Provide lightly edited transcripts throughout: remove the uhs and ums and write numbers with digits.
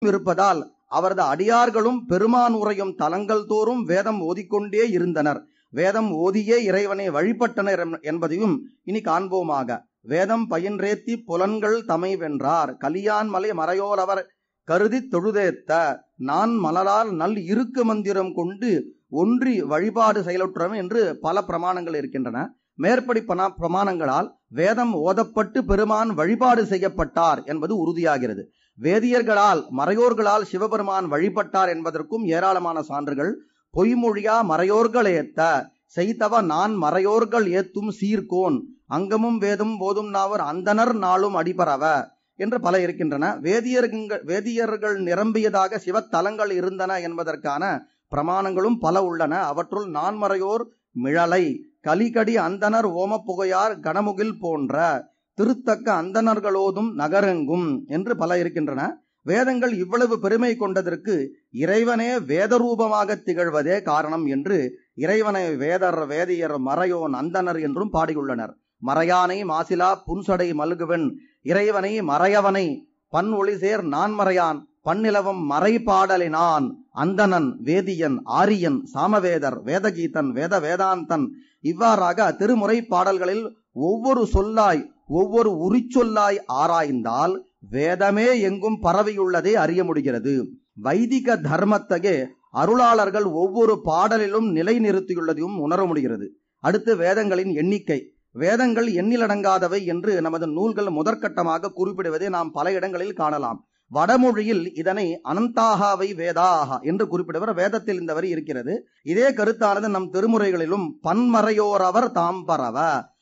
இருப்பதால் அவரது அடியார்களும் பெருமான் உரையும் தலங்கள் தோறும் வேதம் ஓதிக்கொண்டே இருந்தனர். வேதம் ஓதியே இறைவனை வழிபட்டனர் என்பதையும் இனி காண்போமாக. வேதம் பயின்றேத்தி புலன்கள் தமை வென்றார் கலியான் மலை மறையோலவர் கருதி தொழுதேத்த நான் மலரால் நல் இருக்கு மந்திரம் கொண்டு ஒன்றி வழிபாடு செயலுற்றவன் என்று பல பிரமாணங்கள் இருக்கின்றன. மேற்படி பிரமாணங்களால் வேதம் ஓதப்பட்டு பெருமான் வழிபாடு செய்யப்பட்டார் என்பது உறுதியாகிறது. வேதியர்களால் மறையோர்களால் சிவபெருமான் வழிபட்டார் என்பதற்கும் ஏராளமான சான்றுகள். பொய்மொழியா மறையோர்கள் ஏத்த செய்தவ நான் மறையோர்கள் ஏத்தும் சீர்கோன் அங்கமும் வேதும் போதும் நாவர் அந்தனர் நாளும் அடிபரவ என்று பல இருக்கின்றன. வேதியர்கள் நிரம்பியதாக சிவத்தலங்கள் இருந்தன என்பதற்கான பிரமாணங்களும் பல உள்ளன. அவற்றுள் நான்மறையோர் மிழலை கலிகடி அந்தனர் ஓமப்புகையார் கனமுகில் போன்ற திருத்தக்க அந்தணர்களோதும் நகரெங்கும் என்று பல இருக்கின்றன. வேதங்கள் இவ்வளவு பெருமை கொண்டதற்கு இறைவனே வேதரூபமாக திகழ்வதே காரணம் என்று இறைவனை வேதர் வேதியர் மறையோன் அந்தனர் என்றும் பாடியுள்ளனர். மறையானை மாசிலா புன்சடை மல்குவன் இறைவனை மறையவனை பன் ஒளிசேர் நான் மறையான் பன்னிலவம் மறை பாடலினான் அந்தணன் வேதியன் ஆரியன் சாமவேதர் வேதகீதன் வேதாந்தன் இவ்வாறாக திருமுறை பாடல்களில் ஒவ்வொரு சொல்லாய் ஒவ்வொரு உரிச்சொல்லாய் ஆராய்ந்தால் வேதமே எங்கும் பரவியுள்ளதை அறிய முடிகிறது. வைதிக தர்மத்தையே அருளாளர்கள் ஒவ்வொரு பாடலிலும் நிலை நிறுத்தியுள்ளதையும் உணர முடிகிறது. அடுத்து வேதங்களின் எண்ணிக்கை. வேதங்கள் எண்ணிலடங்காதவை என்று நமது நூல்கள் முதற்கட்டமாக குறிப்பிடுவதை நாம் பல இடங்களில் காணலாம். வடமொழியில் இதனை அனந்தாகாவை வேதாகா என்று குறிப்பிடுவர். வேதத்தில் இந்த வரி இருக்கிறது. இதே கருத்தானது நம் திருமுறைகளிலும் பன்மறையோரவர் தாம் பரவ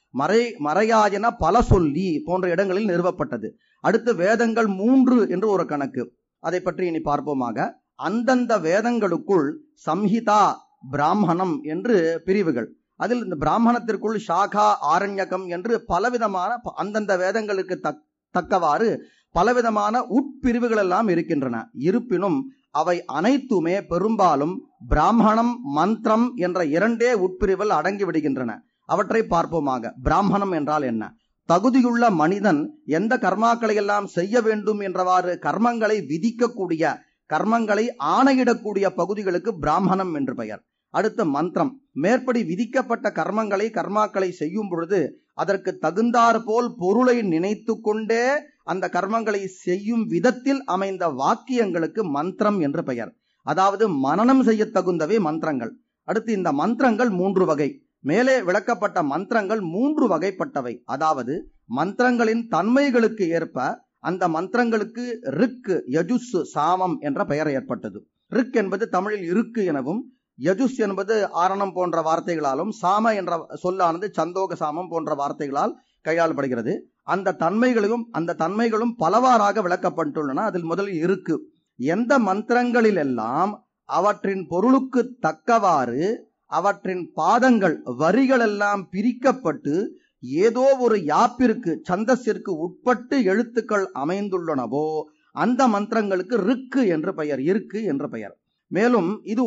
மறையாயன பல சொல்லி போன்ற இடங்களில் நிறுவப்பட்டது. அடுத்து வேதங்கள் 3 என்று ஒரு கணக்கு. அதை பற்றி இனி பார்ப்போமாக. அந்தந்த வேதங்களுக்குள் சம்ஹிதா பிராமணம் என்று பிரிவுகள். அதில் இந்த பிராமணத்திற்குள் ஷாகா ஆரண்யகம் என்று பலவிதமான அந்தந்த வேதங்களுக்கு தக்கவாறு பலவிதமான உட்பிரிவுகள் எல்லாம் இருக்கின்றன. இருப்பினும் அவை அனைத்துமே பெரும்பாலும் பிராமணம் மந்திரம் என்ற 2 உட்பிரிவில் அடங்கி விடுகின்றன. அவற்றை பார்ப்போமாக. பிராமணம் என்றால் என்ன? தகுதியுள்ள மனிதன் எந்த கர்மாக்களை எல்லாம் செய்ய வேண்டும் என்றவாறு கர்மங்களை விதிக்கக்கூடிய கர்மங்களை ஆணையிடக்கூடிய பகுதிகளுக்கு பிராமணம் என்று பெயர். அடுத்த மந்திரம். மேற்படி விதிக்கப்பட்ட கர்மாக்களை செய்யும் பொழுது அதற்கு தகுந்தாற் போல் பொருளை நினைத்து கொண்டே அந்த கர்மங்களை செய்யும் விதத்தில் அமைந்த வாக்கியங்களுக்கு மந்திரம் என்று பெயர். அதாவது மனனம் செய்ய தகுந்தவை மந்திரங்கள். அடுத்து இந்த மந்திரங்கள் 3 வகை. மேலே விளக்கப்பட்ட மந்திரங்கள் 3 வகைப்பட்டவை. அதாவது மந்திரங்களின் தன்மைகளுக்கு ஏற்ப அந்த மந்திரங்களுக்கு ரிக் யஜுஸ் சாமம் என்ற பெயர் ஏற்பட்டது. ரிக் என்பது தமிழில் இருக்கு எனவும், யஜுஸ் என்பது ஆரணம் போன்ற வார்த்தைகளாலும், சாம என்ற சொல்லானது சந்தோக சாமம் போன்ற வார்த்தைகளால் கையாளப்படுகிறது. அந்த தன்மைகளும் பலவாறாக விளக்கப்பட்டுள்ளன. அதில் முதலில் இருக்கு. எந்த மந்திரங்களில் எல்லாம் அவற்றின் பொருளுக்கு தக்கவாறு அவற்றின் பாதங்கள் வரிகள் எல்லாம் பிரிக்கப்பட்டு ஏதோ ஒரு யாப்பிற்கு சந்தஸிற்கு உட்பட்டு எழுத்துக்கள் அமைந்துள்ளனவோ அந்த மந்திரங்களுக்கு ரிக்கு என்று பெயர், இருக்கு என்று பெயர். மேலும் இது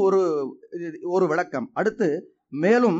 ஒரு விளக்கம். அடுத்து மேலும்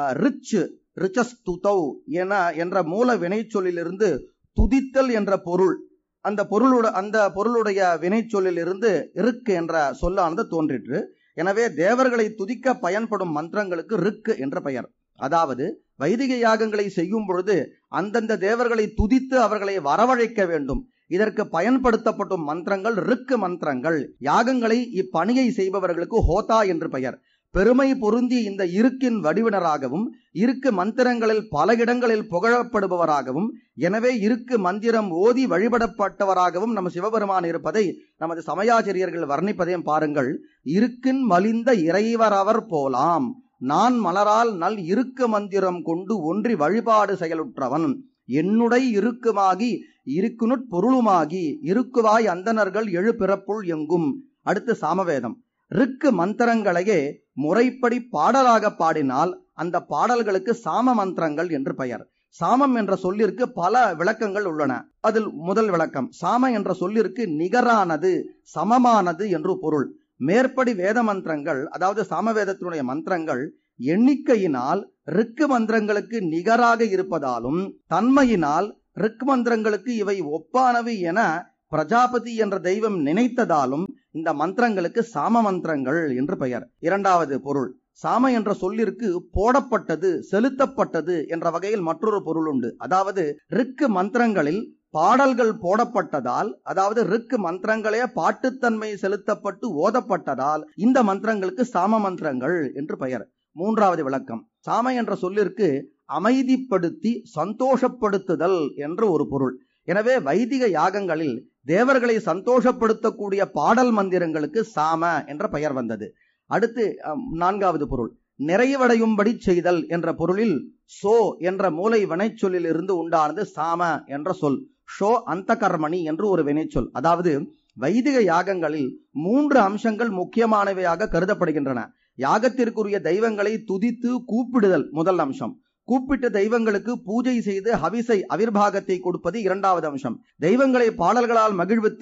ரிச்சஸ்துதௌ என்ற மூல வினை சொல்லிலிருந்து துதித்தல் என்ற பொருள், அந்த பொருளுடைய வினை சொல்லிலிருந்து இருக்கு என்ற சொல்லானது தோன்றிற்று. எனவே தேவர்களை துதிக்க பயன்படும் மந்திரங்களுக்கு ரிக்கு என்ற பெயர். அதாவது வைதிக யாகங்களை செய்யும் பொழுது அந்தந்த தேவர்களை துதித்து அவர்களை வரவழைக்க வேண்டும். இதற்கு பயன்படுத்தப்படும் மந்திரங்கள் ரிக்கு மந்திரங்கள். யாகங்களை இப்பணியை செய்பவர்களுக்கு ஹோதா என்று பெயர். பெருமை பொருந்தி இந்த இருக்கின் வடிவினராகவும் இருக்கு மந்திரங்களில் பல இடங்களில் புகழப்படுபவராகவும் எனவே இருக்கு மந்திரம் ஓதி வழிபடப்பட்டவராகவும் நம்ம சிவபெருமான் இருப்பதை நமது சமயாச்சாரியர்கள் வர்ணிப்பதையும் பாருங்கள். இருக்கின் மலிந்த இறைவரவர் போலாம் நான் மலரால் நல் இருக்கு மந்திரம் கொண்டு ஒன்றி வழிபாடு செயலுற்றவன் என்னுடை இருக்குமாகி இருக்குனுட் பொருளுமாகி இருக்குவாய் அந்தணர்கள் எழு பிறப்புள் எங்கும். அடுத்து சாமவேதம். ரிக்கு மந்திரங்களையே முறைப்படி பாடலாக பாடினால் அந்த பாடல்களுக்கு சாம மந்திரங்கள் என்று பெயர். சாமம் என்ற சொல்லிற்கு பல விளக்கங்கள் உள்ளன. அதில் முதல் விளக்கம், சாம என்ற சொல்லிற்கு நிகரானது சமமானது என்று பொருள். மேற்படி வேத மந்திரங்கள், அதாவது சாமவேதத்தினுடைய மந்திரங்கள் எண்ணிக்கையினால் ரிக்கு மந்திரங்களுக்கு நிகராக இருப்பதாலும் தன்மையினால் ரிக் மந்திரங்களுக்கு இவை ஒப்பானவை என பிரஜாபதி என்ற தெய்வம் நினைத்ததாலும் இந்த மந்திரங்களுக்கு சாம மந்திரங்கள் என்று பெயர். இரண்டாவது பொருள், சாம என்ற சொல்லிற்கு போடப்பட்டது, செலுத்தப்பட்டது என்ற வகையில் மற்றொரு பொருள் உண்டு. அதாவது ரிக்கு மந்திரங்களில் பாடல்கள் போடப்பட்டதால், அதாவது ரிக்கு மந்திரங்களே பாட்டுத்தன்மை செலுத்தப்பட்டு ஓதப்பட்டதால் இந்த மந்திரங்களுக்கு சாம மந்திரங்கள் என்று பெயர். மூன்றாவது விளக்கம், சாம என்ற சொல்லிற்கு அமைதிப்படுத்தி சந்தோஷப்படுத்துதல் என்று ஒரு பொருள். எனவே வைதிக யாகங்களில் தேவர்களை சந்தோஷப்படுத்தக்கூடிய பாடல் மந்திரங்களுக்கு சாம என்ற பெயர் வந்தது. அடுத்து நான்காவது பொருள், நிறைவடையும்படி செய்தல் என்ற பொருளில் சோ என்ற மூலை வினைச்சொல்லில் இருந்து உண்டானது சாம என்ற சொல். ஷோ அந்த கர்மணி என்று ஒரு வினைச்சொல். அதாவது வைதிக யாகங்களில் 3 அம்சங்கள் முக்கியமானவையாக கருதப்படுகின்றன. யாகத்திற்குரிய தெய்வங்களை துதித்து கூப்பிடுதல் முதல் அம்சம். கூப்பிட்ட தெய்வங்களுக்கு பூஜை செய்து ஹவிசை அவிர்பாகத்தை கொடுப்பது இரண்டாவது அம்சம். தெய்வங்களை பாடல்களால் மகிழ்வித்து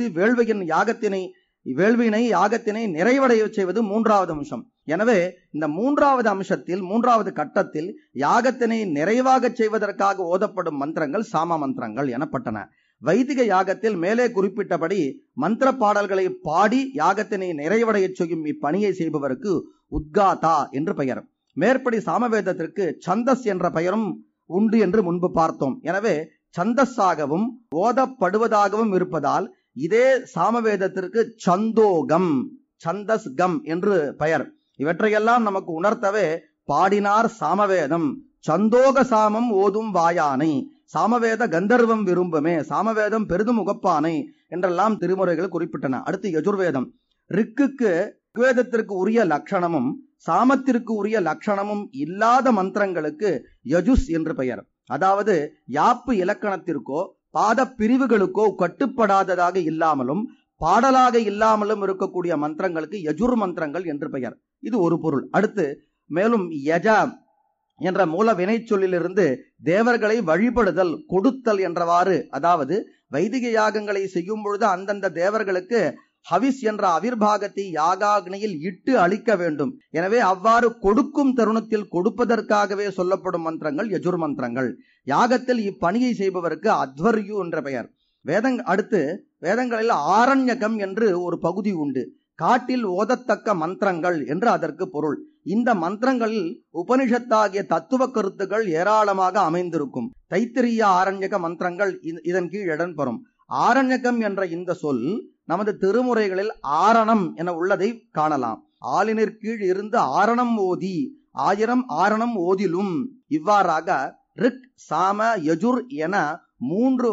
வேள்வினை யாகத்தினை நிறைவடைய செய்வது மூன்றாவது அம்சம். எனவே இந்த மூன்றாவது அம்சத்தில், மூன்றாவது கட்டத்தில் யாகத்தினை நிறைவாக செய்வதற்காக ஓதப்படும் மந்திரங்கள் சாம மந்திரங்கள் எனப்பட்டன. வைதிக யாகத்தில் மேலே குறிப்பிட்டபடி மந்திர பாடல்களை பாடி யாகத்தினை நிறைவடைய செய்யும் இப்பணியை செய்பவருக்கு உத்காதா என்று பெயர். மேற்படி சாமவேதத்திற்கு சந்தஸ் என்ற பெயரும் உண்டு என்று முன்பு பார்த்தோம். எனவே சந்தஸாகவும் ஓதப்படுவதாகவும் இருப்பதால் இதே சாமவேதத்திற்கு சந்தோகம், சந்தஸ் கம் என்று பெயர். இவற்றையெல்லாம் நமக்கு உணர்த்தவே பாடினார் சாமவேதம் சந்தோக சாமம் ஓதும் வாயானை, சாமவேத கந்தர்வம் விரும்புமே, சாமவேதம் பெரிதும் உகப்பானை என்றெல்லாம் திருமுறைகள் குறிப்பிட்டன. அடுத்து யஜுர்வேதம். ரிக்குக்கு ரிக்வேதத்திற்கு உரிய லட்சணமும் சாமத்திற்கு உரிய லட்சணமும் இல்லாத மந்திரங்களுக்கு யஜுஸ் என்று பெயர். அதாவது யாப்பு இலக்கணத்திற்கோ பாத பிரிவுகளுக்கோ கட்டுப்படாததாக இல்லாமலும் பாடலாக இல்லாமலும் இருக்கக்கூடிய மந்திரங்களுக்கு யஜுர் மந்திரங்கள் என்று பெயர். இது ஒரு பொருள். அடுத்து மேலும் யஜ என்ற மூல வினை சொல்லிலிருந்து தேவர்களை வழிபடுதல், கொடுத்தல் என்றவாறு, அதாவது வைதிக யாகங்களை செய்யும் பொழுது அந்தந்த தேவர்களுக்கு ஹவிஸ் என்ற அவிர்பாகத்தை யாகாக்னியில் இட்டு அளிக்க வேண்டும். எனவே அவ்வாறு கொடுக்கும் தருணத்தில் கொடுப்பதற்காகவே சொல்லப்படும் மந்திரங்கள் யஜுர் மந்திரங்கள். யாகத்தில் இப்பணியை செய்பவருக்கு அத்வர்யு என்ற பெயர். அடுத்து வேதங்களில் ஆரண்யகம் என்று ஒரு பகுதி உண்டு. காட்டில் ஓதத்தக்க மந்திரங்கள் என்று அதற்கு பொருள். இந்த மந்திரங்களில் உபனிஷத்தாகிய தத்துவ கருத்துக்கள் ஏராளமாக அமைந்திருக்கும். தைத்திரிய ஆரண்யக மந்திரங்கள் இதன் கீழ் இடம்பெறும். ஆரண்யகம் என்ற இந்த சொல் நமது திருமுறைகளில் ஆரணம் என உள்ளதை காணலாம். ஆளினர் கீழ் இருந்து ஆரணம் ஓதி 1000 ஆரணம் ஓதிலும். இவ்வாறாக ரிக் சாம யஜுர் என 3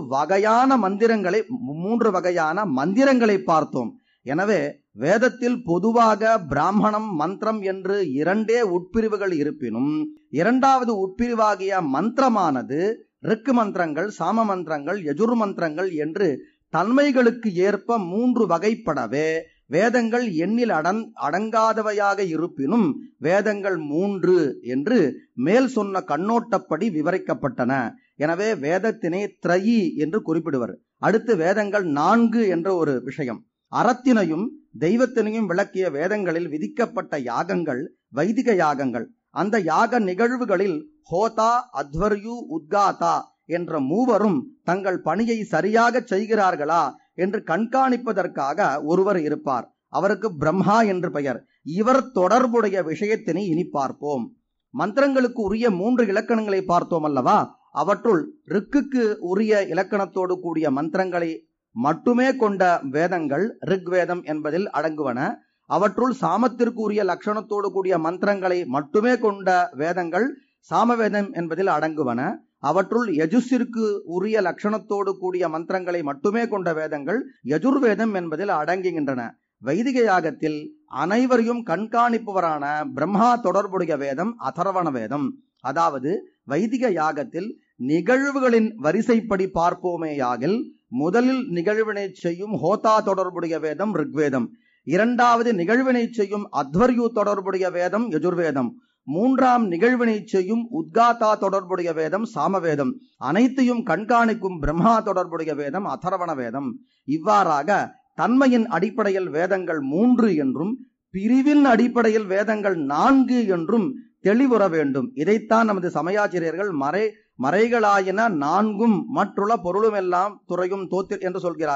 வகையான மந்திரங்களை பார்த்தோம். எனவே வேதத்தில் பொதுவாக பிராமணம் மந்திரம் என்று 2 உட்பிரிவுகள் இருப்பினும் இரண்டாவது உட்பிரிவாகிய மந்திரமானது ரிக் மந்திரங்கள், சாம மந்திரங்கள், யஜுர் மந்திரங்கள் என்று தன்மைகளுக்கு ஏற்ப 3 வகைப்படவே வேதங்கள் எண்ணில் அடங்காதவையாக இருப்பினும் வேதங்கள் 3 என்று மேல் சொன்ன கண்ணோட்டப்படி விவரிக்கப்பட்டன. எனவே வேதத்தினை த்ரயி என்று குறிப்பிடுவர். அடுத்து வேதங்கள் 4 என்ற ஒரு விஷயம். அறத்தினையும் தெய்வத்தினையும் விளக்கிய வேதங்களில் விதிக்கப்பட்ட யாகங்கள் வைதிக யாகங்கள். அந்த யாக நிகழ்வுகளில் ஹோதா, அத்வர்யு, உத்காதா என்ற மூவரும் தங்கள் பணியை சரியாக செய்கிறார்களா என்று கண்காணிப்பதற்காக ஒருவர் இருப்பார். அவருக்கு பிரம்மா என்று பெயர். இவர் தொடர்புடைய விஷயத்தினை இனி பார்ப்போம். மந்திரங்களுக்கு உரிய 3 இலக்கணங்களை பார்த்தோம் அல்லவா? அவற்றுள் ரிக்குக்கு உரிய இலக்கணத்தோடு கூடிய மந்திரங்களை மட்டுமே கொண்ட வேதங்கள் ரிக்வேதம் என்பதில் அடங்குவன. அவற்றுள் சாமத்திற்கு உரிய லட்சணத்தோடு கூடிய மந்திரங்களை மட்டுமே கொண்ட வேதங்கள் சாமவேதம் என்பதில் அடங்குவன. அவற்றுள் யஜுஸிற்கு உரிய லட்சணத்தோடு கூடிய மந்திரங்களை மட்டுமே கொண்ட வேதங்கள் யஜுர்வேதம் என்பதில் அடங்குகின்றன. வைதிக யாகத்தில் அனைவரையும் கண்காணிப்பவரான பிரம்மா தொடர்புடைய வேதம் அதர்வண வேதம். அதாவது வைதிக யாகத்தில் நிகழ்வுகளின் வரிசைப்படி பார்ப்போமேயாகில் முதலில் நிகழ்வினை செய்யும் ஹோதா தொடர்புடைய வேதம் ரிக்வேதம், இரண்டாவது நிகழ்வினை செய்யும் அத்வர்யு தொடர்புடைய வேதம் யஜுர்வேதம், 3ஆம் நிகழ்வினை செய்யும் உத்காதா தொடர்புடைய வேதம் சாமவேதம், அனைத்தையும் கண்காணிக்கும் பிரம்மா தொடர்புடைய வேதம் அதர்வண வேதம். இவ்வாறாக தன்மையின் அடிப்படையில் வேதங்கள் 3 என்றும் பிரிவின் அடிப்படையில் வேதங்கள் 4 என்றும் தெளிவுற வேண்டும். இதைத்தான் நமது சமயாச்சிரியர்கள் மறைகளாயின 4ம் மற்றுள்ள பொருளும் எல்லாம் துறையும் தோத்தில் என்று சொல்கிறார்கள்.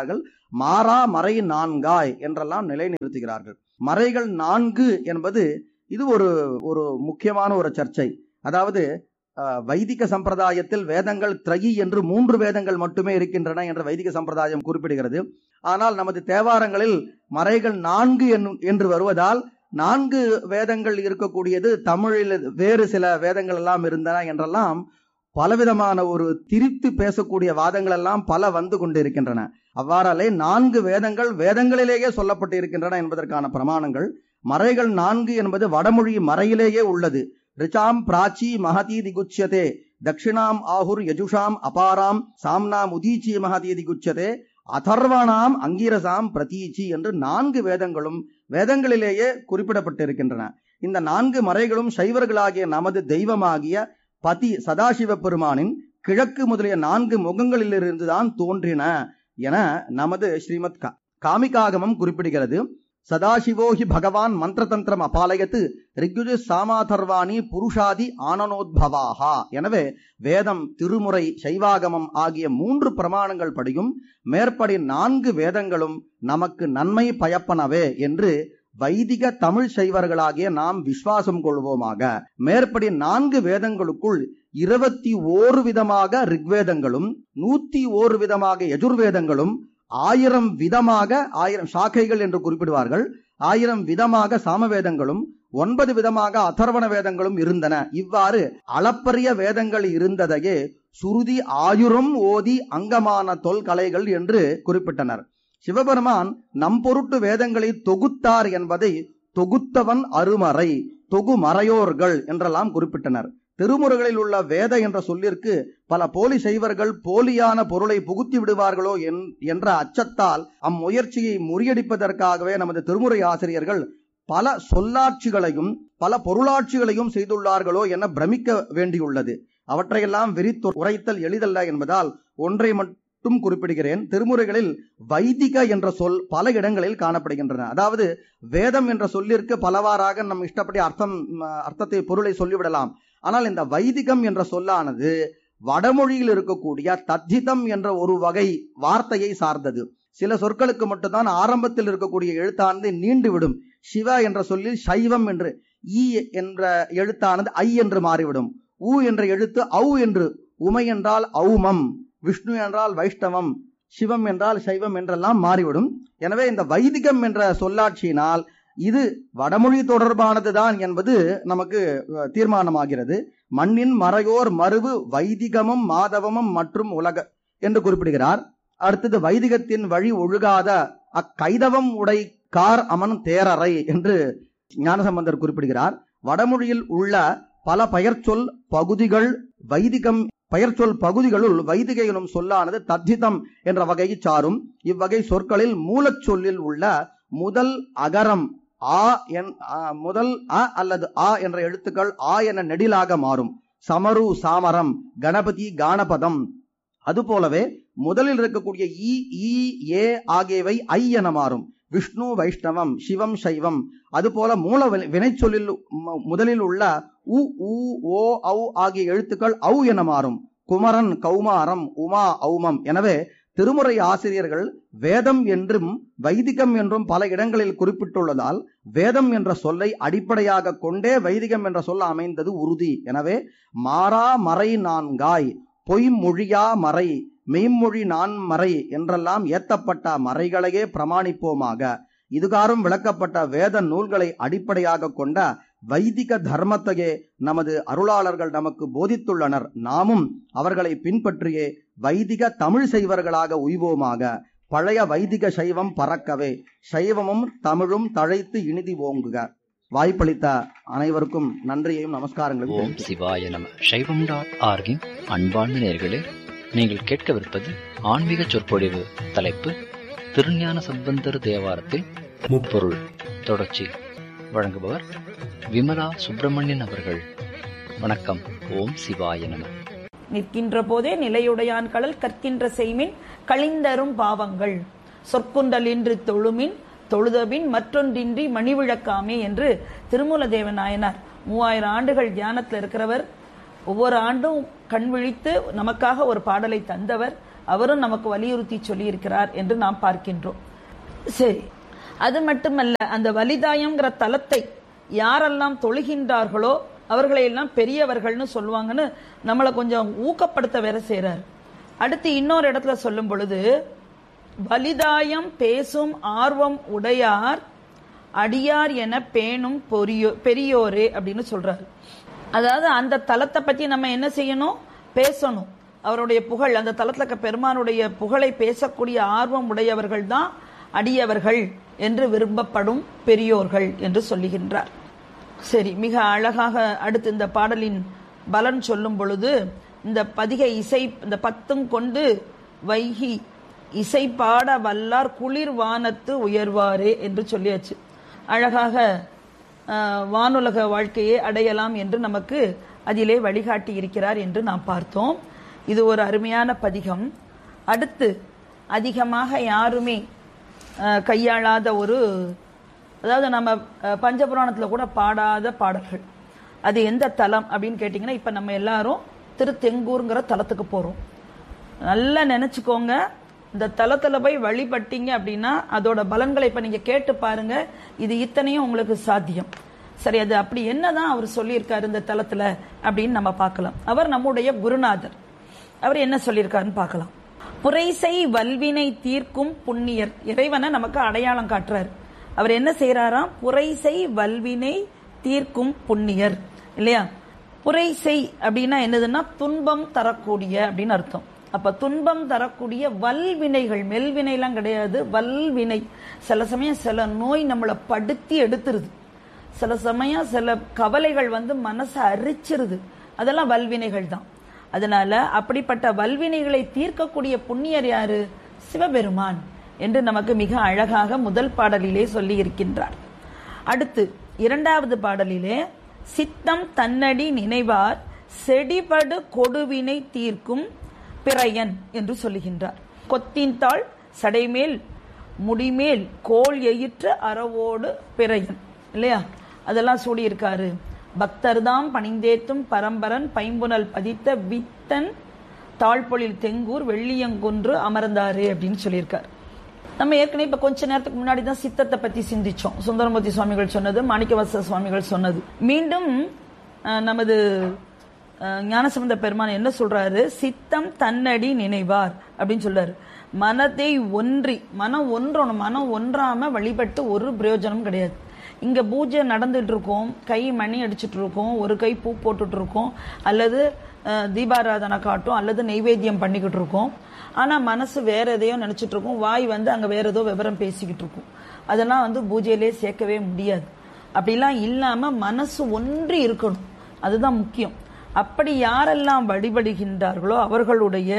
மாறா மறை நான்காய் என்றெல்லாம் நிலைநிறுத்துகிறார்கள். மறைகள் 4 என்பது இது ஒரு முக்கியமான ஒரு சர்ச்சை. அதாவது வைதிக சம்பிரதாயத்தில் வேதங்கள் திரயி என்று 3 வேதங்கள் மட்டுமே இருக்கின்றன என்று வைதிக சம்பிரதாயம் குறிப்பிடுகிறது. ஆனால் நமது தேவாரங்களில் மறைகள் 4 என்று வருவதால் 4 வேதங்கள் இருக்கக்கூடியது தமிழில் வேறு சில வேதங்கள் எல்லாம் இருந்தன என்றெல்லாம் பலவிதமான ஒரு திரித்து பேசக்கூடிய வாதங்கள் எல்லாம் பல வந்து கொண்டிருக்கின்றன. அவ்வாறாலே 4 வேதங்கள் வேதங்களிலேயே சொல்லப்பட்டு இருக்கின்றன என்பதற்கான பிரமாணங்கள். மறைகள் 4 என்பது வடமொழி மறையிலேயே உள்ளது. ரிச்சாம் பிராச்சி மகதி திகுச்சதே தட்சிணாம் ஆஹுர் யஜுஷாம் அபாராம் சாம்னாம் உதீச்சி மகதி திகுச்சதே அதர்வணாம் அங்கீரசாம் பிரதீச்சி என்று 4 வேதங்களும் வேதங்களிலேயே குறிப்பிடப்பட்டிருக்கின்றன. இந்த 4 மறைகளும் சைவர்களாகிய நமது தெய்வமாகிய பதி சதாசிவ பெருமானின் கிழக்கு முதலிய 4 முகங்களிலிருந்துதான் தோன்றின என நமது ஸ்ரீமத் காமிகாகமம் குறிப்பிடுகிறது. சதாசிவோஹி பகவான் மந்திரதந்திரம் அபாலயத்து ரிக்யுஜு சாமாதர்வாணி புருஷாதி ஆனனோத்பவாஹா. எனவே வேதம், திருமுறை, சைவாகமம் ஆகிய 3 பிரமாணங்கள் படியும் மேற்படி 4 வேதங்களும் நமக்கு நன்மை பயப்பனவே என்று வைதிக தமிழ் சைவர்களாகிய நாம் விசுவாசம் கொள்வோமாக. மேற்படி 4 வேதங்களுக்குள் 21 விதமாக ரிக்வேதங்களும் 101 விதமாக யஜுர்வேதங்களும் 1000 விதமாக 1000 சாக்கைகள் என்று குறிப்பிடுவார்கள். 1000 விதமாக சாமவேதங்களும் 9 விதமாக அதர்வண வேதங்களும் இருந்தன. இவ்வாறு அளப்பரிய வேதங்கள் இருந்ததையே சுருதி 1000 ஓதி அங்கமான தொல்கலைகள் என்று குறிப்பிட்டனர். சிவபெருமான் நம் பொருட்டு வேதங்களை தொகுத்தார் என்பதை தொகுத்தவன் அருமறை, தொகுமறையோர்கள் என்றெல்லாம் குறிப்பிட்டனர். திருமுறைகளில் உள்ள வேத என்ற சொல்லிற்கு பல போலி சைவர்கள் போலியான பொருளை புகுத்தி விடுவார்களோ என்ற அச்சத்தால் அம்முயற்சியை முறியடிப்பதற்காகவே நமது திருமுறை ஆசிரியர்கள் பல சொல்லாட்சிகளையும் பல பொருளாட்சிகளையும் செய்துள்ளார்களோ என பிரமிக்க வேண்டியுள்ளது. அவற்றையெல்லாம் விரித்து உரைத்தல் எளிதல்ல என்பதால் ஒன்றை மட்டும் குறிப்பிடுகிறேன். திருமுறைகளில் வைதிக என்ற சொல் பல இடங்களில் காணப்படுகின்றன. அதாவது வேதம் என்ற சொல்லிற்கு பலவாறாக நம் இஷ்டப்படி அர்த்தத்தை பொருளை சொல்லிவிடலாம். ஆனால் இந்த வைதிகம் என்ற சொல்லானது வடமொழியில் இருக்கக்கூடிய தத்திதம் என்ற ஒரு வகை வார்த்தையை சார்ந்தது. சில சொற்களுக்கு மட்டும்தான் ஆரம்பத்தில் இருக்கக்கூடிய எழுத்தானது நீண்டு விடும். சிவ என்ற சொல்லில் சைவம் என்று ஈ என்ற எழுத்தானது ஐ என்று மாறிவிடும். ஊ என்ற எழுத்து ஔ என்று, உமை என்றால் ஔமம், விஷ்ணு என்றால் வைஷ்ணவம், சிவம் என்றால் சைவம் என்றெல்லாம் மாறிவிடும். எனவே இந்த வைதிகம் என்ற சொல்லாட்சியினால் இது வடமொழி தொடர்பானதுதான் என்பது நமக்கு தீர்மானமாகிறது. மண்ணின் மறையோர் மருவு வைதிகமும் மாதவமும் மற்றும் உலக என்று குறிப்பிடுகிறார். அடுத்தது வைதிகத்தின் வழி ஒழுகாத அக்கைதவம் உடை கார் அமன் தேரறை என்று ஞானசம்பந்தர் குறிப்பிடுகிறார். வடமொழியில் உள்ள பல பெயர்ச்சொல் பகுதிகள் வைதிகம் பெயர்ச்சொல் பகுதிகளுள் வைதிக எனும் சொல்லானது தத்திதம் என்ற வகையை சாரும். இவ்வகை சொற்களில் மூலச்சொல்லில் உள்ள முதல் அகரம் முதல் அ அல்லது ஆ என்ற எழுத்துக்கள் ஆ என நெடிலாக மாறும். சமரு சாமரம், கணபதி கானபதம். அதுபோலவே முதலில் இருக்கக்கூடிய இ ஈ ஏ ஆகியவை ஐ என மாறும். விஷ்ணு வைஷ்ணவம், சிவம் சைவம். அதுபோல மூல வினைச்சொல்லில் முதலில் உள்ள உ ஊ ஓ ஔ ஆகிய எழுத்துக்கள் ஔ என மாறும். குமரன் கௌமாரம், உமா ஔமம். எனவே திருமுறை ஆசிரியர்கள் வேதம் என்றும் வைதிகம் என்றும் பல இடங்களில் குறிப்பிட்டுள்ளதால் வேதம் என்ற சொல்லை அடிப்படையாக கொண்டே வைதிகம் என்ற சொல் அமைந்தது உறுதி. எனவே மாறா மறை நான்காய், பொய்மொழியா மறை, மெய்மொழி நான்மறை என்றெல்லாம் ஏத்தப்பட்ட மறைகளையே பிரமாணிப்போமாக. இதுகாரும் விளக்கப்பட்ட வேத நூல்களை அடிப்படையாக கொண்ட வைதிக தர்மத்தையே நமது அருளாளர்கள் நமக்கு போதித்துள்ளனர். நாமும் அவர்களை பின்பற்றியே வைதிக தமிழ் சைவர்களாக உய்வோமாக. பழைய வைதிக சைவம் பறக்கவே, சைவமும் தமிழும் தழைத்து இனிதி ஓங்குக. வாய்ப்பளித்த அனைவருக்கும் நன்றியையும் நமஸ்காரங்களையும். ஓம் சிவாய நம. சைவம்.org அன்பார்ந்த நேயர்களே, நீங்கள் கேட்கவிருப்பது ஆன்மீக சொற்பொழிவு. தலைப்பு திருஞான சம்பந்தர் தேவாரத்தில் முப்பொருள். தொடர்ச்சி. வழங்குபவர் விமலா சுப்பிரமணியன் அவர்கள். வணக்கம். ஓம் சிவாய நம. நிற்கின்ற போதே நிலையுடையான் கடல் கற்கின்ற செய்மின் கழிந்தரும் பாவங்கள் சொற்குண்டல் இன்று தொழுமின் தொழுதபின் மற்றொன்றின்றி மணிவிழக்காமே என்று திருமூலதேவ நாயனார் 3000 ஆண்டுகள் தியானத்தில் இருக்கிறவர். ஒவ்வொரு ஆண்டும் கண் விழித்து நமக்காக ஒரு பாடலை தந்தவர். அவரும் நமக்கு வலியுறுத்தி சொல்லியிருக்கிறார் என்று நாம் பார்க்கின்றோம். சரி, அது மட்டுமல்ல, அந்த வலிதாயம்ங்கிற தலத்தை யாரெல்லாம் தொழுகின்றார்களோ அவர்களை எல்லாம் பெரியவர்கள்னு சொல்லுவாங்கன்னு நம்மளை கொஞ்சம் ஊக்கப்படுத்த வேற செய்றார். அடுத்து இன்னொரு இடத்துல சொல்லும் பொழுது, வலிதாயம் பேசும் ஆர்வம் உடையார் அடியார் என பேணும் பெரியோரே அப்படின்னு சொல்றாரு. அதாவது அந்த தலத்தை பத்தி நம்ம என்ன செய்யணும், பேசணும். அவருடைய புகழ், அந்த தலத்துல பெருமானுடைய புகழை பேசக்கூடிய ஆர்வம் உடையவர்கள் தான் அடியவர்கள் என்று விரும்பப்படும் பெரியோர்கள் என்று சொல்லுகின்றார். சரி, மிக அழகாக அடுத்து இந்த பாடலின் பலன் சொல்லும் பொழுது, இந்த பதிகை இசை இந்த 10 கொண்டு வைகி இசை பாட வல்லார் குளிர் வானத்து உயர்வாரே என்று சொல்லியாச்சு. அழகாக வானுலக வாழ்க்கையை அடையலாம் என்று நமக்கு அதிலே வழிகாட்டி இருக்கிறார் என்று நாம் பார்த்தோம். இது ஒரு அருமையான பதிகம். அடுத்து அதிகமாக யாருமே கையாளாத ஒரு, அதாவது நம்ம பஞ்சபுராணத்தில் கூட பாடாத பாடல்கள். அது எந்த தலம் அப்படின்னு கேட்டிங்கன்னா, இப்போ நம்ம எல்லாரும் திருத்தெங்கூருங்கிற தலத்துக்கு போகிறோம். நல்லா நினச்சிக்கோங்க, இந்த தலத்தில் போய் வழிபட்டீங்க அப்படின்னா அதோட பலன்களை இப்போ நீங்கள் கேட்டு பாருங்க. இது இத்தனையும் உங்களுக்கு சாத்தியம். சரி, அது அப்படி என்னதான் அவர் சொல்லியிருக்காரு இந்த தலத்தில் அப்படின்னு நம்ம பார்க்கலாம். அவர் நம்முடைய குருநாதர். அவர் என்ன சொல்லியிருக்காருன்னு பார்க்கலாம். புரைசை வல்வினை தீர்க்கும் புண்ணியர். இறைவனை நமக்கு அடையாளம் காட்டுறாரு. அவர் என்ன செய்யறாராம், புரைசை வல்வினை தீர்க்கும் புண்ணியர் இல்லையா. புரைசை அப்படின்னா என்னதுன்னா துன்பம் தரக்கூடிய அப்படின்னு அர்த்தம். அப்ப துன்பம் தரக்கூடிய வல்வினைகள், மெல்வினைலாம் கிடையாது, வல்வினை. சில சமயம் சில நோய் நம்மளை படுத்தி எடுத்துருது, சில சமயம் சில கவலைகள் மனசை அரிச்சிருது, அதெல்லாம் வல்வினைகள் தான். அதனால அப்படிப்பட்ட வல்வினைகளை தீர்க்கக்கூடிய புண்ணியர் யாரு, சிவபெருமான் என்று நமக்கு மிக அழகாக முதல் பாடலிலே சொல்லி இருக்கின்றார். அடுத்து இரண்டாவது பாடலிலே சித்தம் தன்னடி நினைவார் செடிபடு கொடுவினை தீர்க்கும் பிறையன் என்று சொல்லுகின்றார். கொத்தின் தாள் சடைமேல் முடிமேல் கோல் எயிற்று அறவோடு பிறையன் இல்லையா, அதெல்லாம் சூடியிருக்காரு. பக்தர்தாம் பணிந்தேத்தும் பரம்பரன் பைம்புனல் பதித்த வித்தன் தாழ்பொழில் தெங்கூர் வெள்ளியங்குன்று அமர்ந்தாரு அப்படின்னு சொல்லியிருக்காரு. நம்ம ஏற்கனவே இப்ப கொஞ்ச நேரத்துக்கு முன்னாடி தான் சித்தத்தை பத்தி சிந்திச்சோம். சுந்தரமூர்த்தி சுவாமிகள் சொன்னது, மாணிக்கவாசக சுவாமிகள் சொன்னது. மீண்டும் நமது ஞானசம்பந்த பெருமான் என்ன சொல்றாரு, சித்தம் தன்னடி நினைவார் அப்படின்னு சொல்றாரு. மனதை ஒன்றி, மனம் ஒன்றணும், மனம் ஒன்றாம வழிபட்டு ஒரு பிரயோஜனம் கிடையாது. இங்க பூஜை நடந்துட்டு இருக்கோம், கை மணி அடிச்சுட்டு இருக்கோம், ஒரு கை பூ போட்டுட்டு இருக்கோம், அல்லது தீபாராதனை காட்டும், அல்லது நெய்வேத்தியம் பண்ணிக்கிட்டு இருக்கோம். ஆனா மனசு வேற எதையோ நினைச்சிட்டு இருக்கும், வாய் அங்க வேற ஏதோ விவரம் பேசிக்கிட்டு இருக்கும். அதெல்லாம் பூஜையிலே சேர்க்கவே முடியாது. அப்படிலாம் இல்லாம மனசு ஒன்றி இருக்கணும், அதுதான் முக்கியம். அப்படி யாரெல்லாம் வழிபடுகின்றார்களோ அவர்களுடைய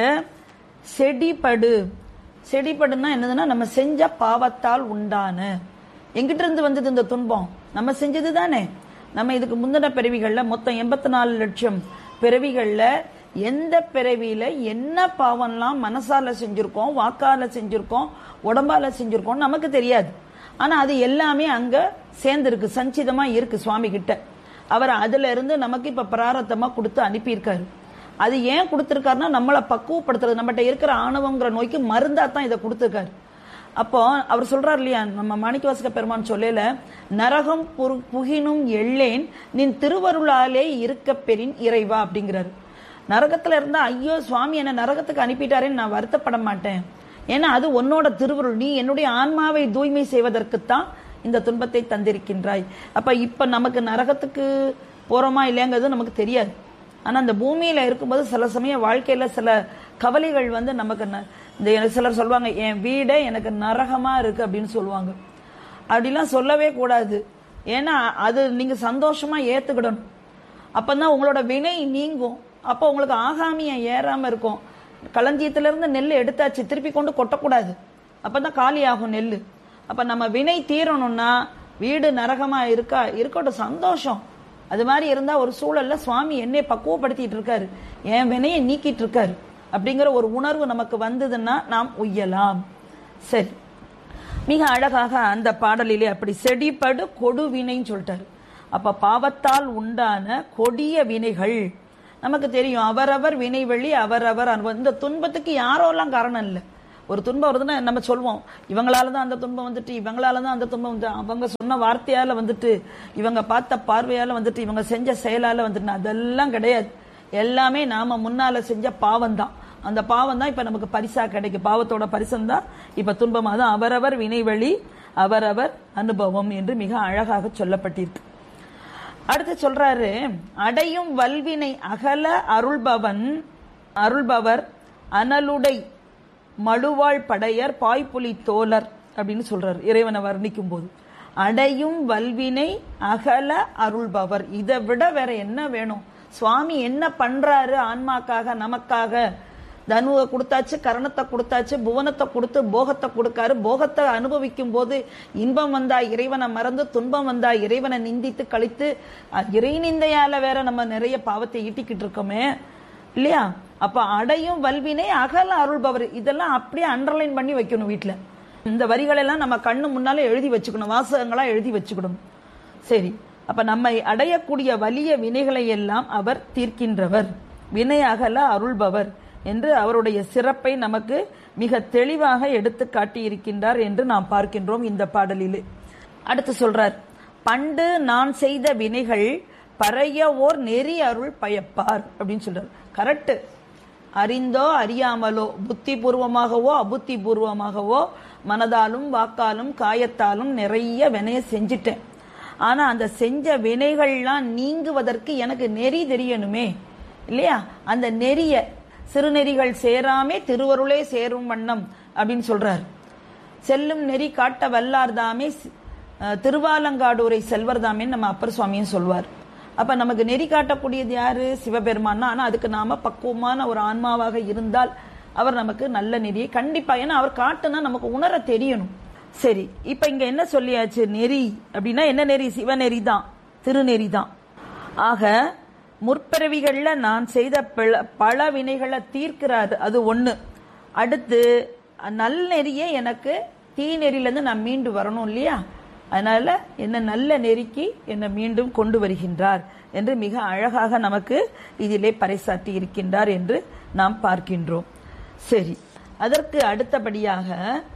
செடிபடு, செடிபடுன்னா என்னதுன்னா நம்ம செஞ்ச பாவத்தால் உண்டான, எங்கிட்ட இருந்து வந்தது இந்த துன்பம், நம்ம செஞ்சது தானே. நம்ம இதுக்கு முந்தின பிறவிகள்ல மொத்தம் 84 லட்சம் பிறவிகள்ல எந்த பிறவியில என்ன பாவம்லாம் மனசால செஞ்சிருக்கோம், வாக்கால செஞ்சிருக்கோம், உடம்பால செஞ்சிருக்கோம் நமக்கு தெரியாது. ஆனா அது எல்லாமே அங்க சேர்ந்திருக்கு, சஞ்சிதமா இருக்கு சுவாமி கிட்ட. அவர் அதுல இருந்து நமக்கு இப்ப பிராரத்தமா கொடுத்து அனுப்பியிருக்காரு. அது ஏன் கொடுத்திருக்காருன்னா நம்மளை பக்குவப்படுத்துறது, நம்மகிட்ட இருக்கிற ஆணவங்கிற நோய்க்கு மருந்தா தான் இதை கொடுத்திருக்காரு. அப்போ அவர் சொல்றாரு இல்லையா, நம்ம மாணிக்கவாசக பெருமான் சொல்லல, நரகம் புகினும் எள்ளேன் நின் திருவருளாலே இருக்க பெறின் இறைவா அப்படிங்கிறாரு. நரகத்துல இருந்தா ஐயோ சுவாமி என்ன நரகத்துக்கு அனுப்பிட்டாரேன்னு நான் வருத்தப்பட மாட்டேன். ஏன்னா அது உன்னோட திருவருள், நீ என்னுடைய ஆன்மாவை தூய்மை செய்வதற்குத்தான் இந்த துன்பத்தை தந்திருக்கின்றாய். அப்ப இப்ப நமக்கு நரகத்துக்கு போறோமா இல்லையாங்கிறது நமக்கு தெரியாது. ஆனா அந்த பூமியில இருக்கும்போது சில சமயம் வாழ்க்கையில சில கவலைகள் நமக்கு இந்த சிலர் சொல்லுவாங்க, என் வீடே எனக்கு நரகமா இருக்கு அப்படின்னு சொல்லுவாங்க. அப்படிலாம் சொல்லவே கூடாது. ஏன்னா அது நீங்க சந்தோஷமா ஏத்துக்கிடணும். அப்பதான் உங்களோட வினை நீங்கும். அப்போ உங்களுக்கு ஆகாமியம் ஏறாம இருக்கும். களஞ்சியத்துல இருந்து நெல் எடுத்தாச்சு, திருப்பி கொண்டு கொட்டக்கூடாது, அப்பதான் காலி ஆகும் நெல். அப்ப நம்ம வினை தீரணும்னா வீடு நரகமா இருக்கட்டும், சந்தோஷம். அது மாதிரி இருந்தா ஒரு சூழல்ல சுவாமி என்னை பக்குவப்படுத்திட்டு இருக்காரு, என் வினையை நீக்கிட்டு இருக்காரு அப்படிங்கிற ஒரு உணர்வு நமக்கு வந்ததுன்னா நாம் உய்யலாம். சரி, மிக அழகாக அந்த பாடலிலே அப்படி செடிபடு கொடு வினைன்னு சொல்லிட்டாரு. அப்ப பாவத்தால் உண்டான கொடிய வினைகள், நமக்கு தெரியும் அவரவர் வினைவெளி அவரவர் அனுபவம். இந்த துன்பத்துக்கு யாரோலாம் காரணம் இல்லை. ஒரு துன்பம் வருதுன்னா நம்ம சொல்வோம் இவங்களாலதான் அந்த துன்பம் வந்துட்டு, இவங்களாலதான் அந்த துன்பம் வந்து, அவங்க சொன்ன வார்த்தையால வந்துட்டு, இவங்க பார்த்த பார்வையால வந்துட்டு, இவங்க செஞ்ச செயலால வந்துட்டு. அதெல்லாம் கிடையாது. எல்லாமே நாம முன்னால செஞ்ச பாவம் தான். அந்த பாவம் தான் இப்ப நமக்கு பரிசா கிடைக்கும். பாவத்தோட பரிசம் தான் இப்ப துன்பம். அதான் அவரவர் வினைவெளி அவரவர் அனுபவம் என்று மிக அழகாக சொல்லப்பட்டிருக்கு. அடுத்து சொல்றாரு, அடையும் வல்வினை அகல அருள்பவர் அனலுடை மழுவாள் படையர் பாய்ப்புலி தோழர் அப்படின்னு சொல்றாரு இறைவனை வர்ணிக்கும் போது. அடையும் வல்வினை அகல அருள்பவர், இதை விட வேற என்ன வேணும்? சுவாமி என்ன பண்றாரு ஆன்மாக்காக, நமக்காக? தனுவை கொடுத்தாச்சு, கரணத்தை கொடுத்தாச்சு, புவனத்தை கொடுத்து போகத்தை கொடுக்காரு. போகத்தை அனுபவிக்கும் போது இன்பம் வந்தா இறைவனை மறந்து, துன்பம் வந்தா இறைவனை நிந்தித்து கழித்து, இறை நிந்தையால வேற நம்ம நிறைய பாவத்தை ஈட்டிக்கிட்டு இருக்கோமே இல்லையா? அப்ப அடையும் வல்வினை அகல அருள்பவர், இதெல்லாம் அப்படியே அண்டர்லைன் பண்ணி வைக்கணும் வீட்டுல. இந்த வரிகள் எல்லாம் நம்ம கண்ணு முன்னாலே எழுதி வச்சுக்கணும், வாசகங்களா எழுதி வச்சுக்கணும். சரி, அப்ப நம்மை அடையக்கூடிய வலிய வினைகளை எல்லாம் அவர் தீர்க்கின்றவர், வினை அகல அருள்பவர் என்று அவருடைய சிறப்பை நமக்கு மிக தெளிவாக எடுத்து காட்டியிருக்கின்றார் என்று நாம் பார்க்கின்றோம் இந்த பாடலிலே. அடுத்து சொல்றார், பண்டு நான் செய்த வினைகள் பறைய ஓர் நெறி அருள் பயப்பார் அப்படின்னு சொல்றார். கரெக்ட். அறிந்தோ அறியாமலோ, புத்தி பூர்வமாகவோ அபுத்தி பூர்வமாகவோ, மனதாலும் வாக்காலும் காயத்தாலும் நிறைய வினைய செஞ்சிட்டேன். ஆனா அந்த செஞ்ச வினைகள்லாம் நீங்குவதற்கு எனக்கு நெறி தெரியணுமே இல்லையா? அந்த நெறிய சிறுநெறிகள் சேராமே திருவருளே சேரும் வண்ணம் அப்படின்னு சொல்றார். செல்லும் நெறி காட்ட வல்லார்தாமே திருவாலங்காடூரை செல்வர்தாமே நம்ம அப்பர் சுவாமியும் சொல்வார். அப்ப நமக்கு நெறி காட்டக்கூடியது யாரு? சிவபெருமான். ஆனா அதுக்கு நாம பக்குவமான ஒரு ஆன்மாவாக இருந்தால் அவர் நமக்கு நல்ல நெறியை கண்டிப்பா, ஏன்னா அவர் காட்டுனா நமக்கு உணர தெரியணும். சரி, இப்ப இங்க என்ன சொல்லியாச்சு? நெறி அப்படின்னா என்ன நெறி? சிவநெறி தான், திருநெறி தான். ஆக முற்பிறவிகள்ல நான் செய்த பல வினைகளை தீர்க்கிறாரு, அது ஒண்ணு. அடுத்து நல் நெறியே எனக்கு தீநெறியிலிருந்து நான் மீண்டு வரணும் இல்லையா? அதனால என்ன நல்ல நெறிக்கு என்னை மீண்டும் கொண்டு வருகின்றார் என்று மிக அழகாக நமக்கு இதிலே பறைசாற்றி இருக்கின்றார் என்று நாம் பார்க்கின்றோம். சரி, அதற்கு அடுத்தபடியாக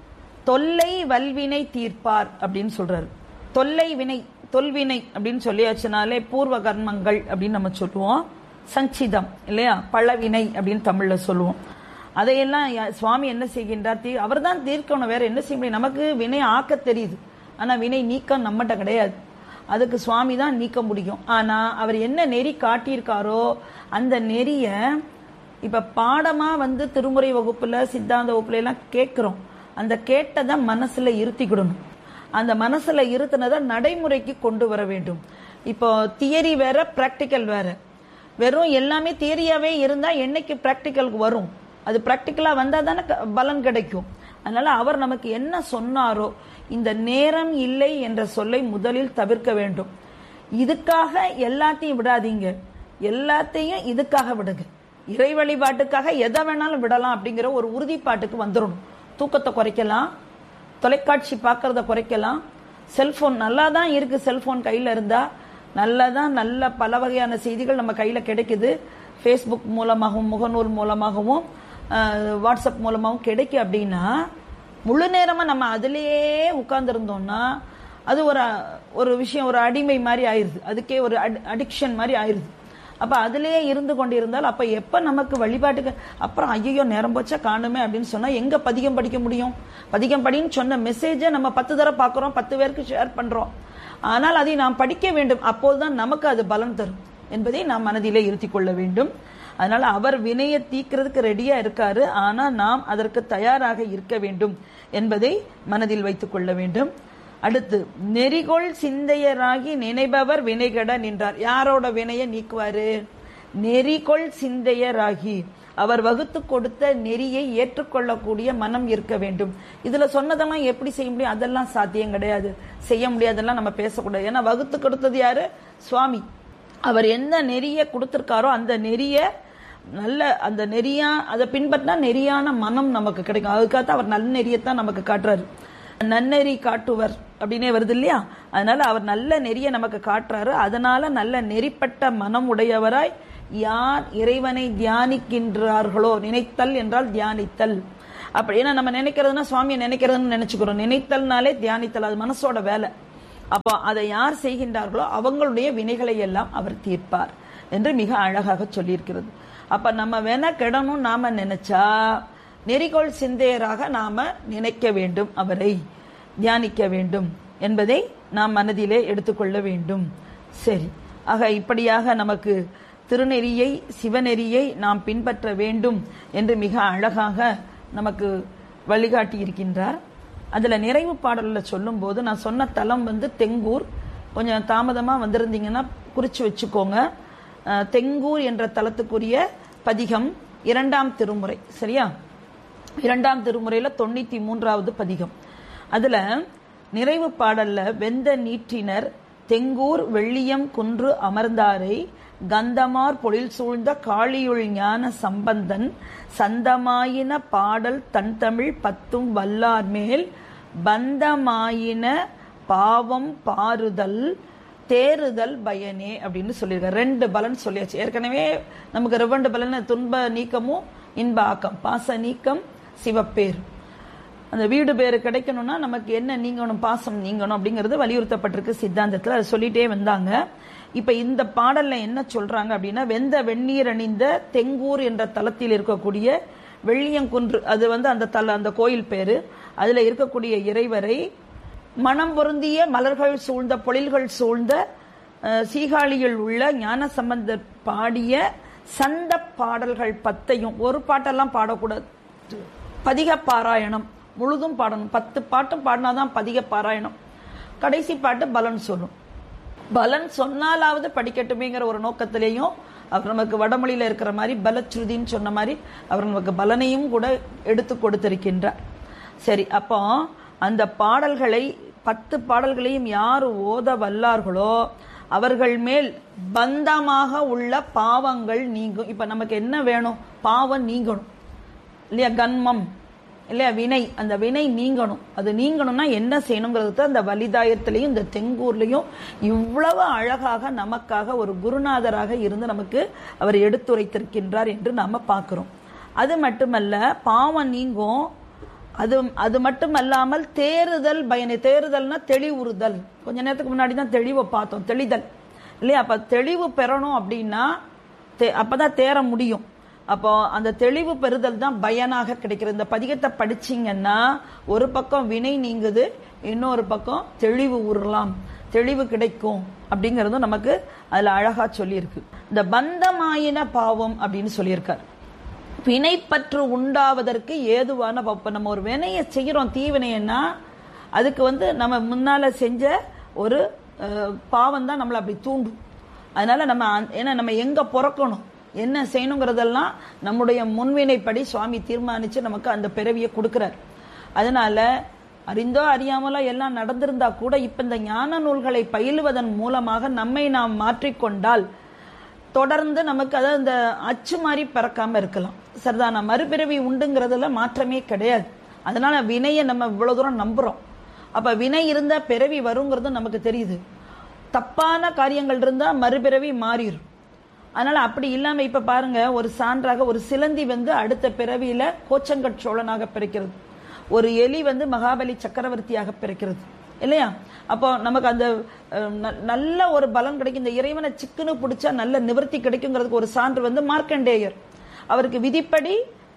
தொல்லை வல்வினை தீர்ப்பார் அப்படின்னு சொல்றாரு. தொல்லை வினை, தொல்வினை அப்படின்னு சொல்லியாச்சுனாலே பூர்வ கர்மங்கள் அப்படின்னு நம்ம சொல்லுவோம். சஞ்சிதம் இல்லையா? பழவினை அப்படின்னு தமிழ்ல சொல்லுவோம். அதையெல்லாம் சுவாமி என்ன செய்கின்றார்? அவர் தான் தீர்க்கணும், வேற என்ன செய்ய முடியும்? நமக்கு வினை ஆக்க தெரியுது, ஆனா வினை நீக்கம் நம்மகிட்ட கிடையாது. அதுக்கு சுவாமி தான் நீக்க முடியும். ஆனா அவர் என்ன நெறி காட்டியிருக்காரோ அந்த நெறிய இப்ப பாடமா வந்து திருமுறை வகுப்புல சித்தாந்த வகுப்புல எல்லாம் கேட்கிறோம். அந்த கேட்டதை மனசுல இருத்திக்கிடணும். அந்த மனசுல இருத்தினதை நடைமுறைக்கு கொண்டு வர வேண்டும். இப்போ தியரி வேற, பிராக்டிக்கல் வேற. வெறும் எல்லாமே தியரியாவே இருந்தா என்னைக்கு பிராக்டிக்கலுக்கு வரும்? அது பிராக்டிக்கலா வந்தா தானே பலன் கிடைக்கும். அதனால அவர் நமக்கு என்ன சொன்னாரோ, இந்த நேரம் இல்லை என்ற சொல்லை முதலில் தவிர்க்க வேண்டும். இதுக்காக எல்லாத்தையும் விடாதீங்க, எல்லாத்தையும் இதுக்காக விடுங்க. இறை வழிபாட்டுக்காக எதை வேணாலும் விடலாம் அப்படிங்கிற ஒரு உறுதிப்பாட்டுக்கு வந்துடணும். தூக்கத்தை குறைக்கலாம், தொலைக்காட்சி பார்க்கறத குறைக்கலாம். செல்போன் நல்லா தான் இருக்கு, செல்போன் கையில இருந்தா நல்லதான், நல்ல பல வகையான செய்திகள் நம்ம கையில கிடைக்குது. ஃபேஸ்புக் மூலமாகவும் முகநூல் மூலமாகவும் வாட்ஸ்அப் மூலமாகவும் கிடைக்கும். அப்படின்னா முழு நேரமா நம்ம அதிலேயே உட்கார்ந்துருந்தோம்னா அது ஒரு விஷயம், ஒரு அடிமை மாதிரி ஆயிருது, அதுக்கே ஒரு அடிக்ஷன் மாதிரி ஆயிருது. அப்ப அதிலேயே இருந்து கொண்டிருந்தால் அப்ப எப்ப நமக்கு வழிபாட்டுக்கு அப்புறம் ஐயோ நேரம் போச்சா காணுமே அப்படின்னு சொன்னா எங்க பதிகம் படிக்க முடியும்? பதிகம் படின்னு சொன்ன மெசேஜை நம்ம 10 தடவை பார்க்கிறோம், 10 பேருக்கு ஷேர் பண்றோம். ஆனால் அதை நாம் படிக்க வேண்டும், அப்போதுதான் நமக்கு அது பலன் தரும் என்பதை நாம் மனதிலே இருத்திக் கொள்ள வேண்டும். அதனால அவர் வினையை தீக்கிறதுக்கு ரெடியா இருக்காரு, ஆனா நாம் அதற்கு தயாராக இருக்க வேண்டும் என்பதை மனதில் வைத்துக் கொள்ள வேண்டும். அடுத்து, நெறிகொள் சிந்தையராகி நினைபவர் வினைகட நின்றார். யாரோட வினையை நீக்குவாரு? நெறிகொள் சிந்தையராகி, அவர் வகுத்து கொடுத்த நெறியை ஏற்றுக்கொள்ளக்கூடிய மனம் இருக்க வேண்டும். இதுல சொன்னதெல்லாம் எப்படி செய்ய முடியும்? அதெல்லாம் சாத்தியம் கிடையாது, செய்ய முடியாதெல்லாம் நம்ம பேசக்கூடாது. ஏன்னா வகுத்து கொடுத்தது யாரு? சுவாமி. அவர் எந்த நெறிய கொடுத்திருக்காரோ அந்த நெறிய நல்ல, அந்த நெறியா அதை பின்பற்றினா நெறியான மனம் நமக்கு கிடைக்கும். அதுக்காக அவர் நல்ல நெறியத்தான் நமக்கு காட்டுறாரு. நன்னெறி காட்டுவர் அப்படின்னே வருது இல்லையா? அதனால அவர் நல்ல நெறிய நமக்கு காட்டுறாரு. அதனால நல்ல நெறிப்பட்ட மனம் உடையவராய் யார் இறைவனை தியானிக்கின்றார்களோ, நினைத்தல் என்றால் தியானித்தல். அப்படி ஏன்னா நம்ம நினைக்கிறதுனா சுவாமியை நினைக்கிறதுன்னு நினைச்சுக்கிறோம். நினைத்தல்னாலே தியானித்தல், அது மனசோட வேலை. அப்போ அதை யார் செய்கின்றார்களோ அவங்களுடைய வினைகளை எல்லாம் அவர் தீர்ப்பார் என்று மிக அழகாக சொல்லியிருக்கிறது. அப்ப நம்ம வேணா கெடணும் நாம நினைச்சா நெறிகோள் சிந்தையராக நாம நினைக்க வேண்டும், அவரை தியானிக்க வேண்டும் என்பதை நாம் மனதிலே எடுத்துக்கொள்ள வேண்டும். சரி, ஆக இப்படியாக நமக்கு திருநெறியை, சிவநெறியை நாம் பின்பற்ற வேண்டும் என்று மிக அழகாக நமக்கு வழிகாட்டி இருக்கின்றார். அதுல நிறைவு பாடல்ல சொல்லும் போது நான் சொன்ன தலம் தெங்கூர். கொஞ்சம் தாமதமா வந்திருந்தீங்கன்னா குறிச்சு வச்சுக்கோங்க. தெங்கூர் என்ற தலத்துக்குரிய பதிகம் 2ஆம் திருமுறை. சரியா? 2ஆம் திருமுறையில 93வது பதிகம். அதுல நிறைவு பாடல்ல வெந்த நீற்றினர் தெங்கூர் வெள்ளியம் குன்று அமர்ந்தாரை கந்தமார் பொழில் சூழ்ந்த காளியுள் ஞான சம்பந்தன் சந்தமாயின பாடல் தன் தமிழ் பத்தும் வல்லார் மேல் பந்தமாயின பாவம் பாருதல் தேறுதல் பயனே அப்படின்னு சொல்லியிருக்காரு. 2 பலன் சொல்லியாச்சு. ஏற்கனவே நமக்கு 2 பலன், துன்ப நீக்கமும் இன்ப ஆக்கம், பாச நீக்கம் சிவப்பேர். அந்த வீடு பேரு கிடைக்கணும்னா நமக்கு என்ன நீங்கணும், பாசம் நீங்கணும் அப்படிங்கிறது வலியுறுத்தப்பட்டிருக்கு சித்தாந்தத்தில். அதை சொல்லிட்டே வந்தாங்க. இப்ப இந்த பாடல்ல என்ன சொல்றாங்க அப்படின்னா, வெந்த வெந்நீர் அணிந்த தெங்கூர் என்ற தலத்தில் இருக்கக்கூடிய வெள்ளியங்குன்று, அது அந்த கோயில் பேரு. அதுல இருக்கக்கூடிய இறைவரை மனம் பொருந்திய மலர்கள் சூழ்ந்த பொழில்கள் சூழ்ந்த சீகாழியில் உள்ள ஞான சம்பந்தர் பாடிய சந்த பாடல்கள் 10ஐயும், ஒரு பாட்டெல்லாம் பாடக்கூடாது, பதிக பாராயணம் முழுதும் பாடணும். 10 பாட்டும் பாடினாதான் பதிக பாராயணம். கடைசி பாட்டு பலன் சொல்லும். பலன் சொன்னாலாவது படிக்கட்டுமேங்கிற ஒரு நோக்கத்திலேயும் அவர் நமக்கு வடமொழியில இருக்கிற மாதிரி பலச்சுருதின்னு சொன்ன மாதிரி அவர் நமக்கு பலனையும் கூட எடுத்து கொடுத்திருக்கின்றார். சரி, அப்போ அந்த பாடல்களை 10 பாடல்களையும் யார் ஓத வல்லார்களோ அவர்கள் மேல் பந்தமாக உள்ள பாவங்கள் நீங்கும். இப்ப நமக்கு என்ன வேணும்? பாவம் நீங்கணும் இல்லையா? கன்மம் இல்லையா? வினை, அந்த வினை நீங்கணும். அது நீங்கணும்னா என்ன செய்யணுங்கிறது அந்த வலிதாயத்திலையும் இந்த தெங்கூர்லையும் இவ்வளவு அழகாக நமக்காக ஒரு குருநாதராக இருந்து நமக்கு அவர் எடுத்துரைத்திருக்கின்றார் என்று நாம பார்க்கிறோம். அது மட்டுமல்ல, பாவம் நீங்கும். அது மட்டுமல்லாமல் தேறுதல் பயனை, தேறுதல்னா தெளிவுறுதல். கொஞ்ச நேரத்துக்கு முன்னாடி தான் தெளிவை பார்த்தோம், தெளிதல் இல்லையா? அப்ப தெளிவு பெறணும் அப்படின்னா அப்பதான் தேர முடியும். அப்போ அந்த தெளிவு பெறுதல் தான் பயனாக கிடைக்கிறது. இந்த பதிகத்தை படிச்சீங்கன்னா ஒரு பக்கம் வினை நீங்குது, இன்னொரு பக்கம் தெளிவு உருலாம், தெளிவு கிடைக்கும் அப்படிங்கறதும் நமக்கு அதுல அழகா சொல்லியிருக்கு. இந்த பந்தமாயின பாவம் அப்படின்னு சொல்லியிருக்காரு. வினைப்பற்று உண்டாவதற்கு ஏதுவான பாவம். நம்ம ஒரு வினையை செய்யறோம், தீவினைன்னா அதுக்கு நம்ம முன்னால செஞ்ச ஒரு பாவம் தான் நம்மளை அப்படி தூண்டும். அதனால நம்ம எங்க பிறக்கணும், என்ன செய்யணுங்கிறதெல்லாம் நம்முடைய முன்வினைப்படி சுவாமி தீர்மானிச்சு நமக்கு அந்த பிறவியை கொடுக்கிறார். அதனால அறிந்தோ அறியாமலோ எல்லாம் நடந்திருந்தா கூட இப்ப இந்த ஞான நூல்களை பயிலுவதன் மூலமாக நம்மை நாம் மாற்றிக்கொண்டால் தொடர்ந்து நமக்கு அதாவது இந்த அச்சு மாதிரி பிறக்காம இருக்கலாம். சரிதானா? மறுபிறவி உண்டுங்கிறதுல மாற்றமே கிடையாது. அதனால வினையை நம்ம இவ்வளவு தூரம் நம்புறோம். அப்ப வினை இருந்தா பிறவி வருங்கிறது நமக்கு தெரியுது. தப்பான காரியங்கள் இருந்தா மறுபிறவி மாறிடும். அதனால அப்படி இல்லாம இப்ப பாருங்க, ஒரு சான்றாக ஒரு சிலந்தி அடுத்த பிறவியில கோச்சங்கட் சோழனாக பிறக்கிறது, ஒரு எலி மகாபலி சக்கரவர்த்தியாக பிறக்கிறது இல்லையா? அப்போ நமக்கு அந்த நல்ல ஒரு பலன் கிடைக்கும். இந்த இறைவனை சிக்குன்னு பிடிச்சா நல்ல நிவர்த்தி கிடைக்குங்கிறதுக்கு ஒரு சான்று மார்க்கண்டேயர். அவருக்கு விதிப்படி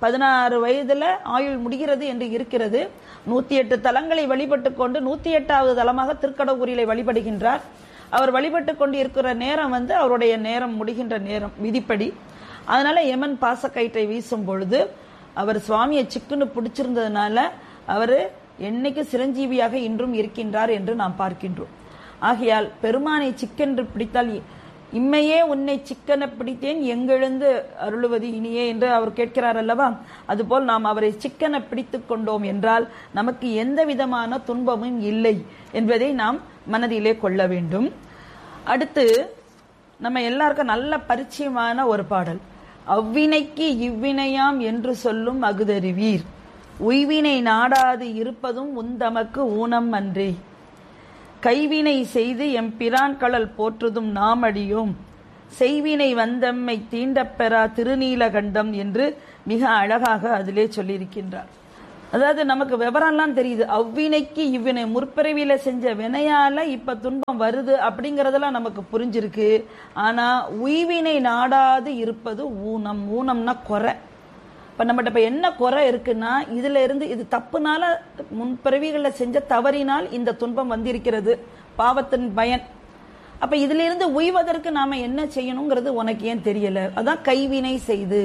16 வயதுல ஆயுள் முடிகிறது என்று இருக்கிறது. 108 தலங்களை வழிபட்டு கொண்டு 108வது தலமாக திருக்கடவுரிலை வழிபடுகின்றார். அவர் வழிபட்டு கொண்டு இருக்கிற நேரம் அவருடைய நேரம் முடிகின்ற நேரம் விதிப்படி. அதனால யமன் பாசக்கயிற்றை வீசும் பொழுது அவர் சுவாமியை சிக்குன்னு பிடிச்சிருந்ததுனால அவரு என்னைக்கு சிரஞ்சீவியாக இன்றும் இருக்கின்றார் என்று நாம் பார்க்கின்றோம். ஆகையால் பெருமானை சிக்கென்று பிடித்தால் இம்மையே உன்னை சிக்கன பிடித்தேன் எங்கெழுந்து அருளுவது இனியே என்று அவர் கேட்கிறார் அல்லவா? அதுபோல் நாம் அவரை சிக்கன பிடித்து கொண்டோம் என்றால் நமக்கு எந்த விதமான துன்பமும் இல்லை என்பதை நாம் மனதிலே கொள்ள வேண்டும். அடுத்து நம்ம எல்லாருக்கும் நல்ல பரிச்சயமான ஒரு பாடல், அவ்வினைக்கு இவ்வினையாம் என்று சொல்லும் அகுதறிவீர், உய்வினை நாடாது இருப்பதும் உந்தமக்கு ஊனம் அன்றே, கைவினை செய்து எம்பிரான் கடல் போற்றுதும் நாமடியோம், செய்வினை வந்தம்மை தீண்டப்பெறா திருநீலகண்டம் என்று மிக அழகாக அதிலே சொல்லியிருக்கின்றார். அதாவது நமக்கு விவரம்லாம் தெரியுது, அவ்வினைக்கு இவ்வினை முற்பிறவியில செஞ்ச வினையால இப்ப துன்பம் வருது அப்படிங்கறதெல்லாம் நமக்கு புரிஞ்சிருக்கு. ஆனா உய்வினை நாடாது இருப்பது ஊனம். ஊனம்னா குறை. இப்ப நம்மகிட்ட இப்ப என்ன குறை இருக்குன்னா, இதுல இருந்து இது தப்புனால முன்பிறவிகள்ல செஞ்ச தவறினால் இந்த துன்பம் வந்திருக்கிறது, பாவத்தின் பயன். அப்ப இதுல இருந்து உய்வதற்கு நாம என்ன செய்யணுங்கிறது உனக்கு ஏன் தெரியல? அதான் கைவினை செய்து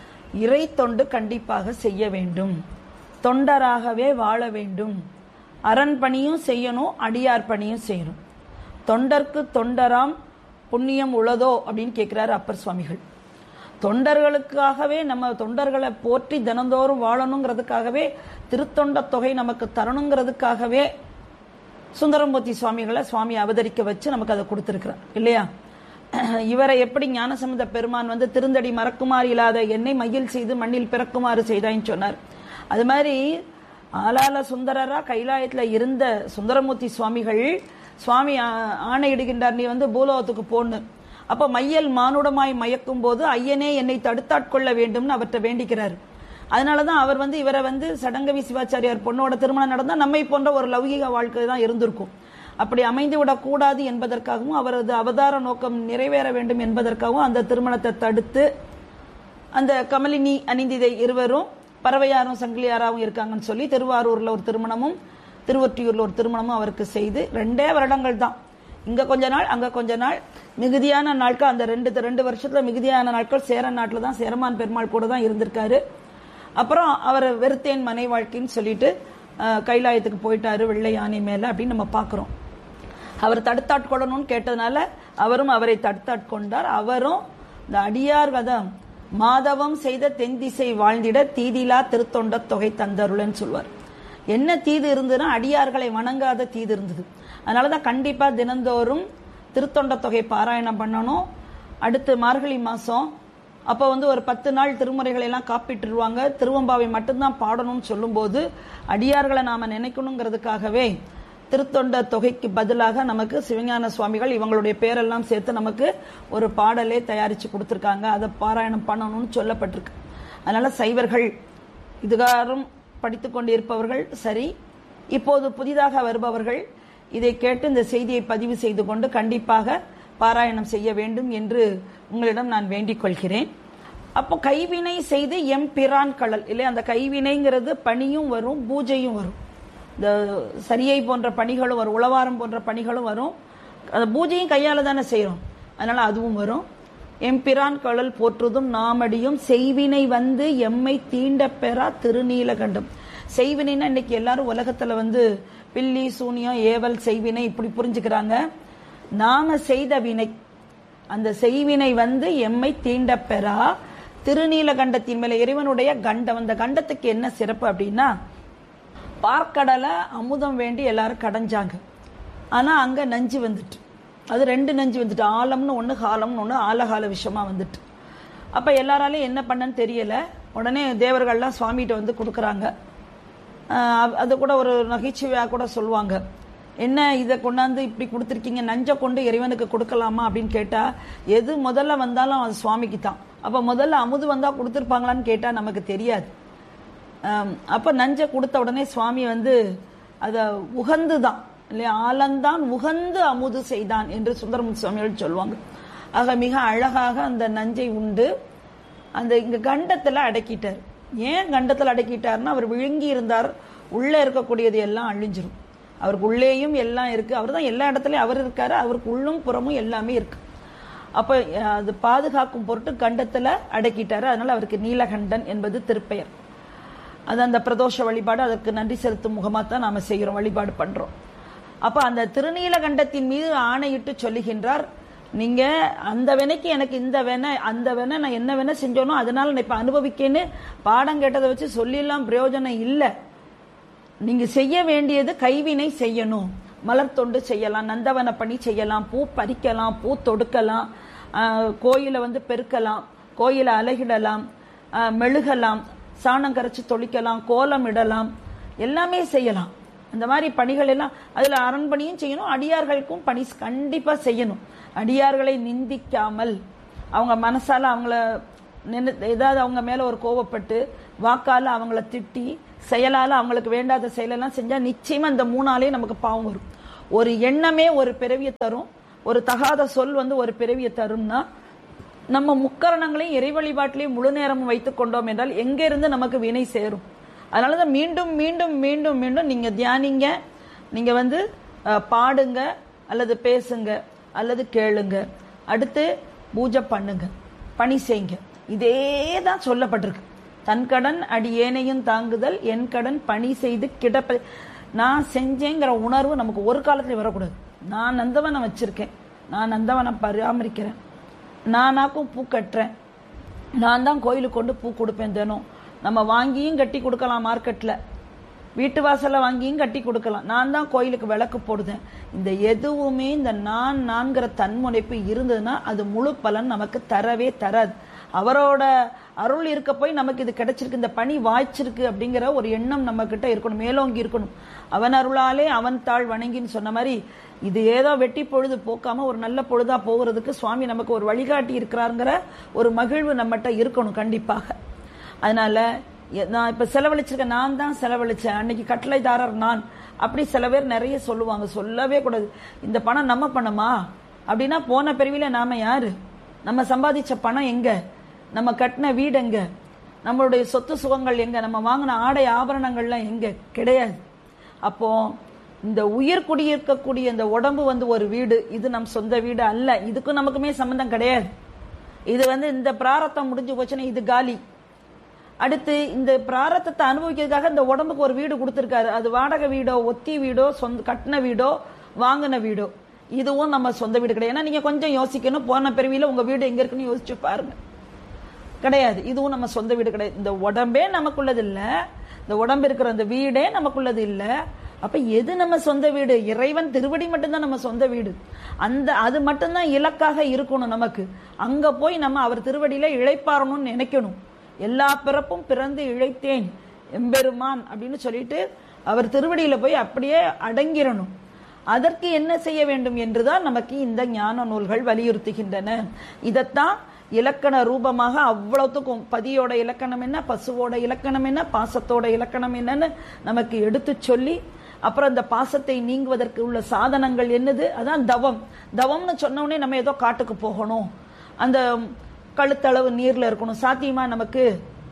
இறை தொண்டு கண்டிப்பாக செய்ய வேண்டும், தொண்டராகவே வாழ வேண்டும், அரண் பணியும் செய்யணும், அடியார் பணியும் செய்யணும். தொண்டர்க்கு தொண்டராம் புண்ணியம் உளதோ அப்படின்னு கேட்கிறாரு அப்பர் சுவாமிகள். தொண்டர்களுக்காகவே நம்ம தொண்டர்களை போற்றி தினந்தோறும் வாழணுங்கிறதுக்காகவே திருத்தொண்ட தொகை நமக்கு தரணுங்கிறதுக்காகவே சுந்தரமூர்த்தி சுவாமிகளை சுவாமி அவதரிக்க வச்சு நமக்கு அதை கொடுத்திருக்கிறார் இல்லையா? இவரை எப்படி ஞானசம்பந்த பெருமான் வந்து திருந்தடி மறக்குமாறு இல்லாத என்னை மகிழ் செய்து மண்ணில் பிறக்குமாறு செய்தான்னு சொன்னார். அது மாதிரி ஆலால சுந்தரரா கைலாயத்துல இருந்த சுந்தரமூர்த்தி சுவாமிகள் சுவாமி ஆணையிடுகின்றார், நீ வந்து பூலோகத்துக்கு போன்னு. அப்ப மையல் மானுடமாய் மயக்கும் போது ஐயனே என்னை தடுத்தாட்கொள்ள வேண்டும்னு அவர்கிட்ட வேண்டிக்கிறார். அதனாலதான் அவர் வந்து இவரை வந்து சடங்கவி சிவாச்சாரியார் பொண்ணோட திருமணம் நடந்தா நம்மை போன்ற ஒரு லௌகிக வாழ்க்கை தான் இருந்திருக்கும். அப்படி அமைந்து விடக்கூடாது என்பதற்காகவும் அவரது அவதார நோக்கம் நிறைவேற வேண்டும் என்பதற்காகவும் அந்த திருமணத்தை தடுத்து அந்த கமலினி அணிந்திதை இருவரும் பறவையாரும் சங்கிலியாராவும் இருக்காங்கன்னு சொல்லி திருவாரூர்ல ஒரு திருமணமும் திருவொற்றியூர்ல ஒரு திருமணமும் அவருக்கு செய்து 2 வருடங்கள் தான், இங்க கொஞ்ச நாள் அங்க கொஞ்ச நாள், மிகுதியான நாட்கள் அந்த 2 வருஷத்துல மிகுதியான நாட்கள் சேர நாட்டுல தான் சேரமான் பெருமாள் கூட தான் இருந்திருக்காரு. அப்புறம் அவர் வெறுத்தேன் மனை வாழ்க்கைன்னு சொல்லிட்டு கைலாயத்துக்கு போயிட்டாரு வெள்ளை யானை மேல அப்படின்னு நம்ம பாக்குறோம். அவர் தடுத்தாட்கொள்ளணும்னு கேட்டதுனால அவரும் அவரை தடுத்தாட்கொண்டார். அவரும் இந்த அடியார் கதம் மாதவம் செய்த தென் திசை வாழ்ந்திட தீதிலா திருத்தொண்ட தொகை தந்தருளன்னு சொல்வார். என்ன தீது இருந்ததுன்னா அடியார்களை வணங்காத தீது இருந்தது. அதனாலதான் கண்டிப்பா தினந்தோறும் திருத்தொண்ட தொகை பாராயணம் பண்ணணும். அடுத்து மார்கழி மாசம் அப்ப வந்து ஒரு 10 நாள் திருமுறைகளை எல்லாம் காப்பிட்டுருவாங்க. திருவம்பாவை மட்டும்தான் பாடணும்னு சொல்லும் போது அடியார்களை நாம நினைக்கணுங்கிறதுக்காகவே திருத்தொண்ட தொகைக்கு பதிலாக நமக்கு சிவஞான சுவாமிகள் இவங்களுடைய பேரெல்லாம் சேர்த்து நமக்கு ஒரு பாடலே தயாரிச்சு கொடுத்திருக்காங்க. அதை பாராயணம் பண்ணணும்னு சொல்லப்பட்டிருக்கு. அதனால சைவர்கள் இதுகாரும் படித்துக் கொண்டிருப்பவர்கள் சரி, இப்போது புதிதாக வருபவர்கள் இதை கேட்டு இந்த செய்தியை பதிவு செய்து கொண்டு கண்டிப்பாக பாராயணம் செய்ய வேண்டும் என்று உங்களிடம் நான் வேண்டிக் கொள்கிறேன். அப்போ கைவினை செய்து எம்பிரான் கடல் இல்லை, அந்த கைவினைங்கிறது பணியும் வரும், பூஜையும் வரும். இந்த சரியை போன்ற பணிகளும் வரும், உளவாரம் போன்ற பணிகளும் வரும். அந்த பூஜையும் கையால தானே செய்யறோம், அதனால அதுவும் வரும். எம்பிரான் கடல் போற்றுதும் நாமடியும் செய்வினை வந்து எம்மை தீண்ட பெறா திருநீலகண்டம். செய்வினைன்னா இன்னைக்கு எல்லாரும் உலகத்துல வந்து பில்லி சூனியம் ஏவல் செய்வினை இப்படி புரிஞ்சுக்கிறாங்க. நாம செய்த வினை, அந்த செய்வினை வந்து எம்மை தீண்ட பெறா திருநீலகண்டத்தின் மேல இறைவனுடைய கண்டம். அந்த கண்டத்துக்கு என்ன சிறப்பு அப்படின்னா, பார்க்கடலை அமுதம் வேண்டி எல்லாரும் கடைஞ்சாங்க. ஆனா அங்க நஞ்சு வந்துட்டு, அது 2 நஞ்சு வந்துட்டு, ஆலம்னு ஒண்ணு காலம்னு ஒண்ணு, ஆலகால விஷமா வந்துட்டு. அப்ப எல்லாராலையும் என்ன பண்ணன்னு தெரியல. உடனே தேவர்கள்லாம் சுவாமிகிட்ட வந்து கொடுக்கறாங்க. அது கூட ஒரு நகைச்சுவையா கூட சொல்லுவாங்க, என்ன இதை கொண்டாந்து இப்படி கொடுத்துருக்கீங்க, நஞ்சை கொண்டு இறைவனுக்கு கொடுக்கலாமா அப்படின்னு கேட்டா, எது முதல்ல வந்தாலும் அது சுவாமிக்கு தான். அப்ப முதல்ல அமுது வந்தா கொடுத்துருப்பாங்களான்னு கேட்டா நமக்கு தெரியாது. அப்ப நஞ்சை கொடுத்த உடனே சுவாமி வந்து அத உகந்துதான் இல்லையா, ஆலந்தான் உகந்து அமுது செய்தான் என்று சுந்தரமூர்த்தி சுவாமிகள் சொல்லுவாங்க. ஆக மிக அழகாக அந்த நஞ்சை உண்டு அந்த இங்க கண்டத்துல அடக்கிட்டார். ஏன் கண்டத்துல அடக்கிட்டார்னா, அவர் விழுங்கி இருந்தார், உள்ள இருக்கக்கூடியது எல்லாம் அழிஞ்சிரும். அவருக்கு உள்ளேயும் எல்லாம் இருக்கு, அவர் தான் எல்லா இடத்துலயும் அவர் இருக்காரு, அவருக்கு உள்ளும் புறமும் எல்லாமே இருக்கு. அப்ப அது பாதுகாக்கும் பொருட்டு கண்டத்துல அடக்கிட்டாரு. அதனால அவருக்கு நீலகண்டன் என்பது திருப்பெயர். அது அந்த பிரதோஷ வழிபாடு, அதற்கு நன்றி செலுத்தும் முகமா தான் நாம செய்கிறோம், வழிபாடு பண்றோம். அப்ப அந்த திருநீலகண்டத்தின் மீது ஆணையிட்டு சொல்லுகின்றார், நீங்க அந்த வினைக்கு எனக்கு இந்த வினை, அந்த வினை நான் என்ன வினை செஞ்சோனோ அதனால நான் இப்ப அனுபவிக்கேன்னு பாடம் கேட்டதை வச்சு சொல்லிடலாம் பிரயோஜனம் இல்லை. நீங்க செய்ய வேண்டியது கைவினை செய்யணும். மலர் தொண்டு செய்யலாம், நந்தவன பணி செய்யலாம், பூ பறிக்கலாம், பூ தொடுக்கலாம், கோயில வந்து பெருக்கலாம், கோயில அலகிடலாம், மெழுகலாம், சாணம் கரைச்சு தொளிக்கலாம், கோலம் இடலாம், எல்லாமே செய்யலாம். அந்த மாதிரி பணிகள் எல்லாம் அதுல அரண்பணியும் செய்யணும், அடியார்களுக்கும் பணி கண்டிப்பா செய்யணும். அடியார்களை நிந்திக்காமல் அவங்க மனசால அவங்கள ஏதாவது அவங்க மேல ஒரு கோவப்பட்டு வாக்கால அவங்கள திட்டி செயலால அவங்களுக்கு வேண்டாத செயலெல்லாம் செஞ்சா நிச்சயமா இந்த 3 நாளே நமக்கு பாவம் வரும். ஒரு எண்ணமே ஒரு பிறவியை தரும், ஒரு தகாத சொல் ஒரு பிறவியை தரும்னா நம்ம முக்கரணங்களையும் இறை வழிபாட்டிலையும் முழு நேரமும் வைத்துக் கொண்டோம் என்றால் எங்க இருந்து நமக்கு வினை சேரும். அதனாலதான் மீண்டும் மீண்டும் மீண்டும் மீண்டும் நீங்க தியானிங்க, நீங்க பாடுங்க அல்லது பேசுங்க அல்லது கேளுங்க, அடுத்து பூஜை பண்ணுங்க, பணி செய்யுங்க. இதே தான் சொல்லப்பட்டிருக்கு. தன் கடன் அடி ஏனையும் தாங்குதல், என் கடன் பணி செய்து கிடப்ப. நான் செஞ்சேங்கிற உணர்வு நமக்கு ஒரு காலத்துல வரக்கூடாது. நான் நந்தவனம் வச்சிருக்கேன், நான் நந்தவனம் பராமரிக்கிறேன், நானாக்கும் பூ கட்டுறேன், நான் தான் கோயிலுக்கு கொண்டு பூ கொடுப்பேன். தினம் நம்ம வாங்கியும் கட்டி கொடுக்கலாம், மார்க்கெட்ல வீட்டு வாசல்ல வாங்கியும் கட்டி கொடுக்கலாம். நான் தான் கோயிலுக்கு விளக்கு போடுதேன். இந்த எதுவுமே இந்த நான்கிற தன்முனைப்பு இருந்ததுன்னா அது முழு பலன் நமக்கு தரவே தராது. அவரோட அருள் இருக்க போய் நமக்கு இது கிடைச்சிருக்கு, இந்த பணி வாய்ச்சிருக்கு அப்படிங்கிற ஒரு எண்ணம் நம்ம கிட்ட இருக்கணும், மேலோங்கி இருக்கணும். அவன் அருளாலே அவன் தாழ் வணங்கின்னு சொன்ன மாதிரி இது ஏதோ வெட்டி பொழுது போக்காம ஒரு நல்ல பொழுதா போகிறதுக்கு சுவாமி நமக்கு ஒரு வழிகாட்டி இருக்கிறாருங்கிற ஒரு மகிழ்வு நம்மகிட்ட இருக்கணும் கண்டிப்பாக. அதனால நான் இப்ப செலவழிச்சிருக்கேன், நான் தான் செலவழிச்சேன், அன்னைக்கு கட்டளைதாரர் நான், அப்படி சில பேர் நிறைய சொல்லுவாங்க. சொல்லவே கூடாது. இந்த பணம் நம்ம பணமா அப்படின்னா போன பிறவில நாம யாரு? நம்ம சம்பாதிச்ச பணம் எங்க? நம்ம கட்டின வீடு எங்க? நம்மளுடைய சொத்து சுகங்கள் எங்க? நம்ம வாங்கின ஆடை ஆபரணங்கள்லாம் எங்க? கிடையாது. அப்போ இந்த உயிர் குடியிருக்கக்கூடிய இந்த உடம்பு ஒரு வீடு, இது நம் சொந்த வீடு அல்ல. இதுக்கும் நமக்குமே சம்பந்தம் கிடையாது. இது இந்த பிராரத்தம் முடிஞ்சு போச்சுன்னா இது காலி. அடுத்து இந்த பிராரத்தத்தை அனுபவிக்கிறதுக்காக இந்த உடம்புக்கு ஒரு வீடு கொடுத்திருக்காரு. அது வாடகை வீடோ, ஒத்தி வீடோ, சொந்த கட்டின வீடோ, வாங்கின வீடோ, இதுவும் நம்ம சொந்த வீடு கிடையாது. ஏன்னா நீங்க கொஞ்சம் யோசிக்கணும், போன பிறவியில உங்க வீடு எங்க இருக்குன்னு யோசிச்சு பாருங்க. கிடையாது. இதுவும் நம்ம சொந்த வீடு கிடையாது. இந்த உடம்பே நமக்குள்ளது இல்ல, இந்த உடம்பு இருக்கிற அந்த வீடே நமக்குள்ளது இல்ல. அப்ப எது நம்ம சொந்த வீடு? இறைவன் திருவடி மட்டும்தான் நம்ம சொந்த வீடு. அது மட்டும்தான் இலக்காக இருக்கணும் நமக்கு. அங்க போய் நம்ம அவர் திருவடியில இழைப்பாரணும்னு நினைக்கணும். எல்லா பிறப்பும் பிறந்து இழைத்தேன் எம்பெருமான் அப்படின்னு சொல்லிட்டு அவர் திருவடியில போய் அப்படியே அடங்கிடணும். அதற்கு என்ன செய்ய வேண்டும் என்றுதான் நமக்கு இந்த ஞான நூல்கள் வலியுறுத்துகின்றன. இதத்தான் இலக்கண ரூபமாக அவ்வளவுக்கும் பதியோட இலக்கணம் என்ன, பசுவோட இலக்கணம் என்ன, பாசத்தோட இலக்கணம் என்னன்னு நமக்கு எடுத்து சொல்லி, அப்புறம் அந்த பாசத்தை நீங்குவதற்கு உள்ள சாதனங்கள் என்னது, அதான் தவம். தவம்னு சொன்ன உடனே நம்ம ஏதோ காட்டுக்கு போகணும், அந்த கழுத்தளவு நீர்ல இருக்கணும், சாத்தியமா நமக்கு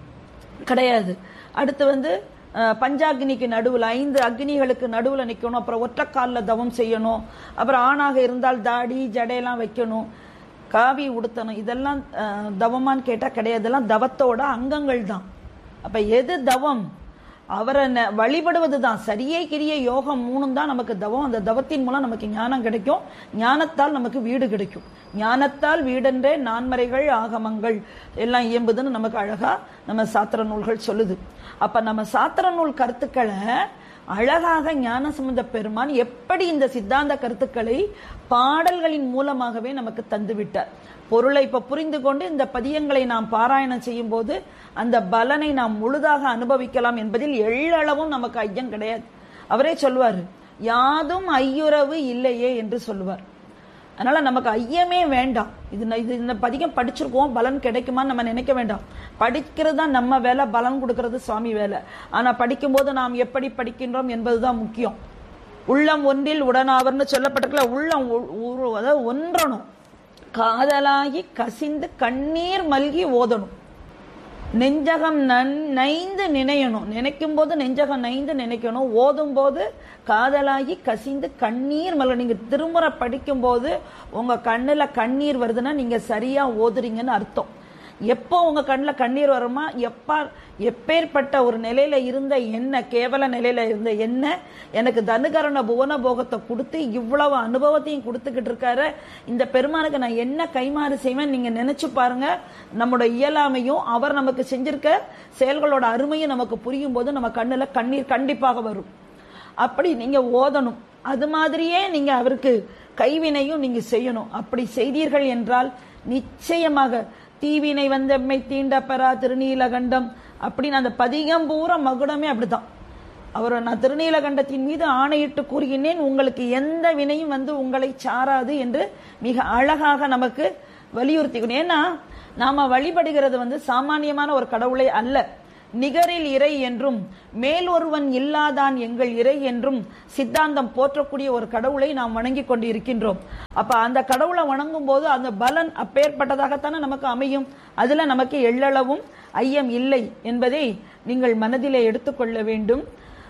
கிடையாது. அடுத்து பஞ்சாக்னிக்கு நடுவுல 5 அக்னிகளுக்கு நடுவுல நிக்கணும். அப்புறம் ஒற்றைக்கால்ல தவம் செய்யணும். அப்புறம் ஆணாக இருந்தால் தாடி ஜடையெல்லாம் வைக்கணும், காவி உடுத்தணும். இதெல்லாம் தவமான்னு கேட்டா கிடையாது. இதெல்லாம் தவத்தோட அங்கங்கள் தான். அப்ப எது தவம்? அவரை வழிபடுவது தான். சரியை கிரிய யோகம் 3 தான் நமக்கு தவம். அந்த தவத்தின் மூலம் நமக்கு ஞானம் கிடைக்கும். ஞானத்தால் நமக்கு வீடு கிடைக்கும். ஞானத்தால் வீடென்றே நான்மறைகள் ஆகமங்கள் எல்லாம் இயம்புதுன்னு நமக்கு அழகா நம்ம சாத்திர நூல்கள் சொல்லுது. அப்ப நம்ம சாத்திர நூல் கருத்துக்களை அழகாக ஞான சம்பந்த பெருமான் எப்படி இந்த சித்தாந்த கருத்துக்களை பாடல்களின் மூலமாகவே நமக்கு தந்துவிட்டார். பொருளை இப்ப புரிந்து கொண்டு இந்த பதியங்களை நாம் பாராயணம் செய்யும் போது அந்த பலனை நாம் முழுதாக அனுபவிக்கலாம் என்பதில் எள்ளளவும் நமக்கு ஐயம் கிடையாது. அவரே சொல்லுவார், யாதும் ஐயுறவு இல்லையே என்று சொல்லுவார். அதனால நமக்கு ஐயமே வேண்டாம். இந்த பதிகம் படிச்சிருக்கோம், பலன் கிடைக்குமான்னு நம்ம நினைக்க வேண்டாம். படிக்கிறது தான் நம்ம வேலை, பலன் கொடுக்கறது சுவாமி வேலை. ஆனா படிக்கும் போது நாம் எப்படி படிக்கின்றோம் என்பதுதான் முக்கியம். உள்ளம் ஒன்றில் உடனாவர்னு சொல்லப்பட்டிருக்கல, உள்ளம் அதாவது ஒன்றணும், காதலாகி கசிந்து கண்ணீர் மல்கி ஓதணும், நெஞ்சகம் நைந்து நினையணும். நினைக்கும் போது நெஞ்சகம் நைந்து நினைக்கணும், ஓதும் போது காதலாகி கசிந்து கண்ணீர் மல்க. நீங்க திருமுறை படிக்கும் போது உங்க கண்ணுல கண்ணீர் வருதுன்னா நீங்க சரியா ஓதுறீங்கன்னு அர்த்தம். எப்போ உங்க கண்ணுல கண்ணீர் வருமா? எப்பேற்பட்ட ஒரு நிலையில இருந்த என்ன, கேவல நிலையில இருந்த என்ன எனக்கு தனுகரண புவன போகத்தை கொடுத்து இவ்வளவு அனுபவத்தையும் கொடுத்துக்கிட்டு இருக்காரு இந்த பெருமானுக்கு நான் என்ன கைமாறு செய்வேன் நீங்க நினைச்சு பாருங்க. நம்முடைய இயலாமையும் அவர் நமக்கு செஞ்சிருக்க செயல்களோட அருமையும் நமக்கு புரியும் போது நம்ம கண்ணுல கண்ணீர் கண்டிப்பாக வரும். அப்படி நீங்க ஓதணும். அது மாதிரியே நீங்க அவருக்கு கைவினையும் நீங்க செய்யணும். அப்படி செய்தீர்கள் என்றால் நிச்சயமாக தீவினை வந்தம்மை தீண்டப்பெறா திருநீலகண்டம் அப்படின்னு அந்த பதிகம் பூரா மகுடமே அப்படித்தான். அவரை நான் திருநீலகண்டத்தின் மீது ஆணையிட்டு கூறுகின்றேன், உங்களுக்கு எந்த வினையும் உங்களை சாராது என்று மிக அழகாக நமக்கு வலியுறுத்திக்கணும். ஏன்னா நாம வழிபடுகிறது சாமானியமான ஒரு கடவுளை அல்ல, நிகரில் இறை என்றும் மேல் ஒருவன் இல்லாதான் எங்கள் இறை என்றும் சித்தாந்தம் போற்றக்கூடிய ஒரு கடவுளை நாம் வணங்கி கொண்டு இருக்கின்றோம். அப்ப அந்த கடவுளை வணங்கும் போது அந்த பலன் அப்பேற்பட்டதாகத்தானே நமக்கு அமையும். அதுல நமக்கு எள்ளளவும் ஐயம் இல்லை என்பதை நீங்கள் மனதிலே எடுத்துக்கொள்ள வேண்டும்.